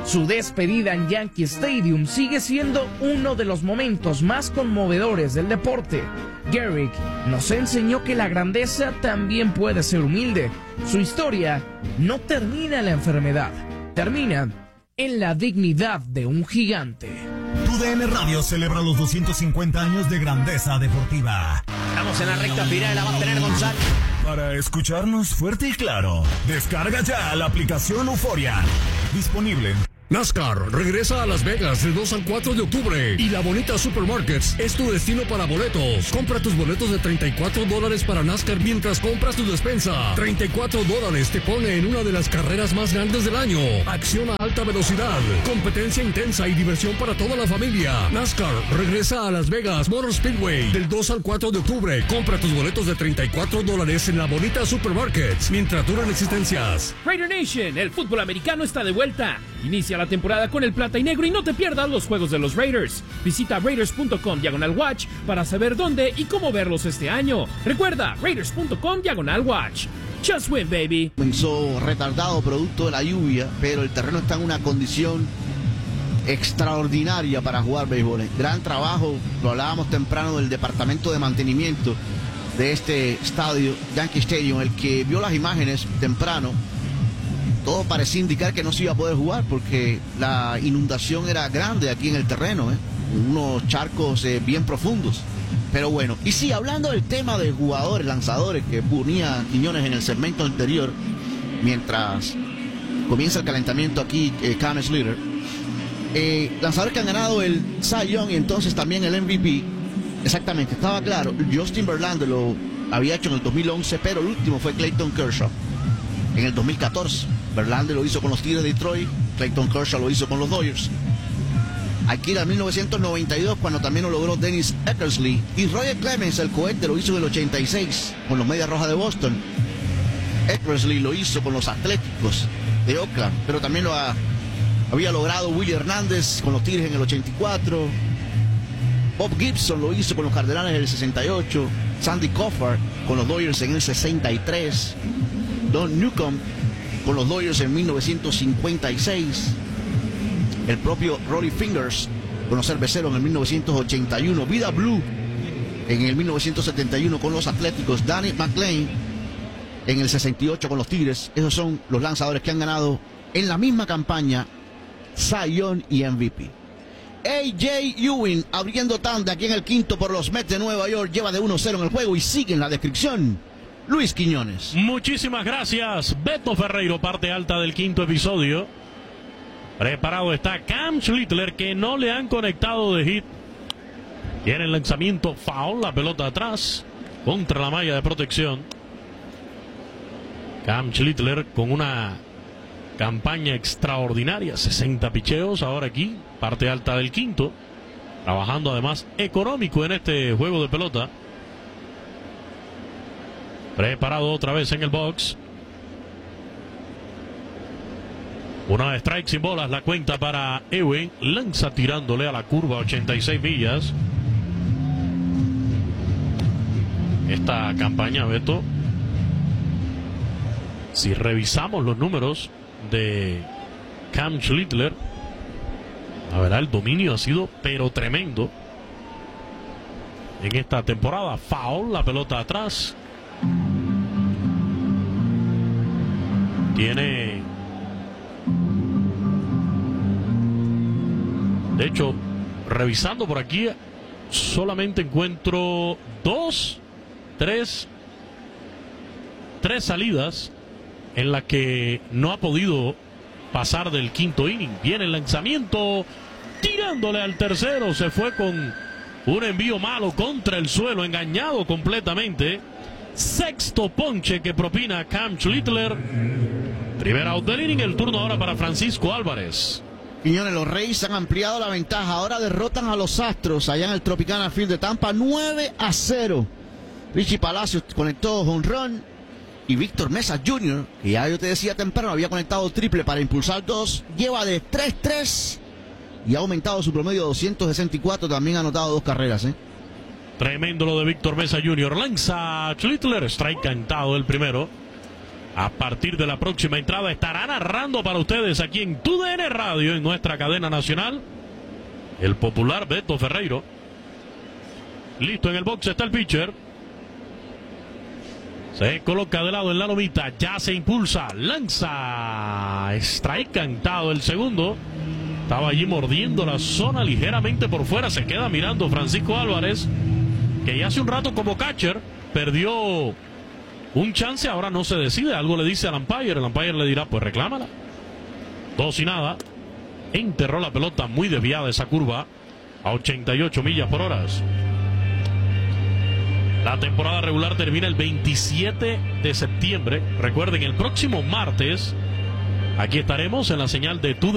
Su despedida en Yankee Stadium sigue siendo uno de los momentos más conmovedores del deporte. Gehrig nos enseñó que la grandeza también puede ser humilde. Su historia no termina en la enfermedad, termina en la dignidad de un gigante. Tu D N Radio celebra los doscientos cincuenta años de grandeza deportiva. Estamos en la recta final, la va a tener González. Para escucharnos fuerte y claro, descarga ya la aplicación Euforia. Disponible. NASCAR regresa a Las Vegas del dos al cuatro de octubre y La Bonita Supermarkets es tu destino para boletos. Compra tus boletos de treinta y cuatro dólares para NASCAR mientras compras tu despensa. treinta y cuatro dólares te pone en una de las carreras más grandes del año. Acción a alta velocidad, competencia intensa y diversión para toda la familia. NASCAR regresa a Las Vegas Motor Speedway del dos al cuatro de octubre. Compra tus boletos de treinta y cuatro dólares en La Bonita Supermarkets mientras duran existencias. Raider Nation, el fútbol americano está de vuelta. Inicia la temporada con el plata y negro y no te pierdas los juegos de los Raiders. Visita raiders punto com diagonal watch para saber dónde y cómo verlos este año. Recuerda, raiders punto com diagonal watch. Just win, baby. Comenzó retardado producto de la lluvia, pero el terreno está en una condición extraordinaria para jugar béisbol. Gran trabajo, lo hablábamos temprano del departamento de mantenimiento de este estadio, Yankee Stadium, el que vio las imágenes temprano. Todo parecía indicar que no se iba a poder jugar porque la inundación era grande aquí en el terreno, ¿eh? Unos charcos eh, bien profundos. Pero bueno, y sí, hablando del tema de jugadores, lanzadores que ponía Quiñones en el segmento anterior, mientras comienza el calentamiento aquí, eh, Cam Slater, eh, lanzadores que han ganado el Cy Young y entonces también el M V P, exactamente, estaba claro, Justin Verlander lo había hecho en el dos mil once, pero el último fue Clayton Kershaw en el dos mil catorce. Verlander lo hizo con los Tigres de Detroit, Clayton Kershaw lo hizo con los Dodgers. Aquí era mil novecientos noventa y dos cuando también lo logró Dennis Eckersley. Y Roger Clemens, el cohete, lo hizo en el ochenta y seis con los Medias Rojas de Boston. Eckersley lo hizo con los Atléticos de Oakland, pero también lo ha, había logrado Willie Hernández con los Tigres en el ochenta y cuatro. Bob Gibson lo hizo con los Cardenales en el sesenta y ocho. Sandy Koufax con los Dodgers en el sesenta y tres. Don Newcomb con los Dodgers en mil novecientos cincuenta y seis. El propio Rory Fingers con los Cerveceros en el mil novecientos ochenta y uno. Vida Blue en el mil novecientos setenta y uno con los Atléticos. Danny McLean en el sesenta y ocho con los Tigres. Esos son los lanzadores que han ganado en la misma campaña Cy Young y M V P. A J Ewing abriendo tanda aquí en el quinto por los Mets de Nueva York. Lleva de uno cero en el juego y sigue en la descripción Luis Quiñones. Muchísimas gracias, Beto Ferreiro, parte alta del quinto episodio. Preparado está Cam Schlittler, que no le han conectado de hit. Tiene el lanzamiento foul, la pelota atrás, contra la malla de protección. Cam Schlittler con una campaña extraordinaria, sesenta picheos ahora aquí, parte alta del quinto. Trabajando además económico en este juego de pelota. Preparado otra vez en el box. Una strike sin bolas, la cuenta para Ewing. Lanza tirándole a la curva, ochenta y seis millas. Esta campaña, Beto, si revisamos los números de Cam Schlittler, la verdad el dominio ha sido pero tremendo en esta temporada. Foul, la pelota atrás. Tiene, de hecho, revisando por aquí, solamente encuentro dos, tres, tres salidas en las que no ha podido pasar del quinto inning. Viene el lanzamiento, tirándole al tercero, se fue con un envío malo contra el suelo, engañado completamente. Sexto ponche que propina Cam Schlittler. Primera out del inning, el turno ahora para Francisco Álvarez. Quiñones, los Reyes han ampliado la ventaja, ahora derrotan a los Astros allá en el Tropicana Field de Tampa, nueve a cero. Richie Palacios conectó home run y Víctor Mesa junior, que ya yo te decía temprano, había conectado triple para impulsar dos, lleva de tres tres y ha aumentado su promedio a doscientos sesenta y cuatro, también ha anotado dos carreras, ¿eh? Tremendo lo de Víctor Mesa junior. Lanza Schlittler, strike cantado el primero. A partir de la próxima entrada estará narrando para ustedes aquí en T U D N Radio, en nuestra cadena nacional, el popular Beto Ferreiro. Listo, en el box está el pitcher. Se coloca de lado en la lomita, ya se impulsa, lanza, strike cantado el segundo. Estaba allí mordiendo la zona ligeramente por fuera, se queda mirando Francisco Álvarez, que ya hace un rato como catcher perdió un chance, ahora no se decide, algo le dice al umpire, el umpire le dirá pues reclámala. Dos y nada, enterró la pelota muy desviada esa curva a ochenta y ocho millas por hora. La temporada regular termina el veintisiete de septiembre. Recuerden, el próximo martes aquí estaremos en la señal de T U D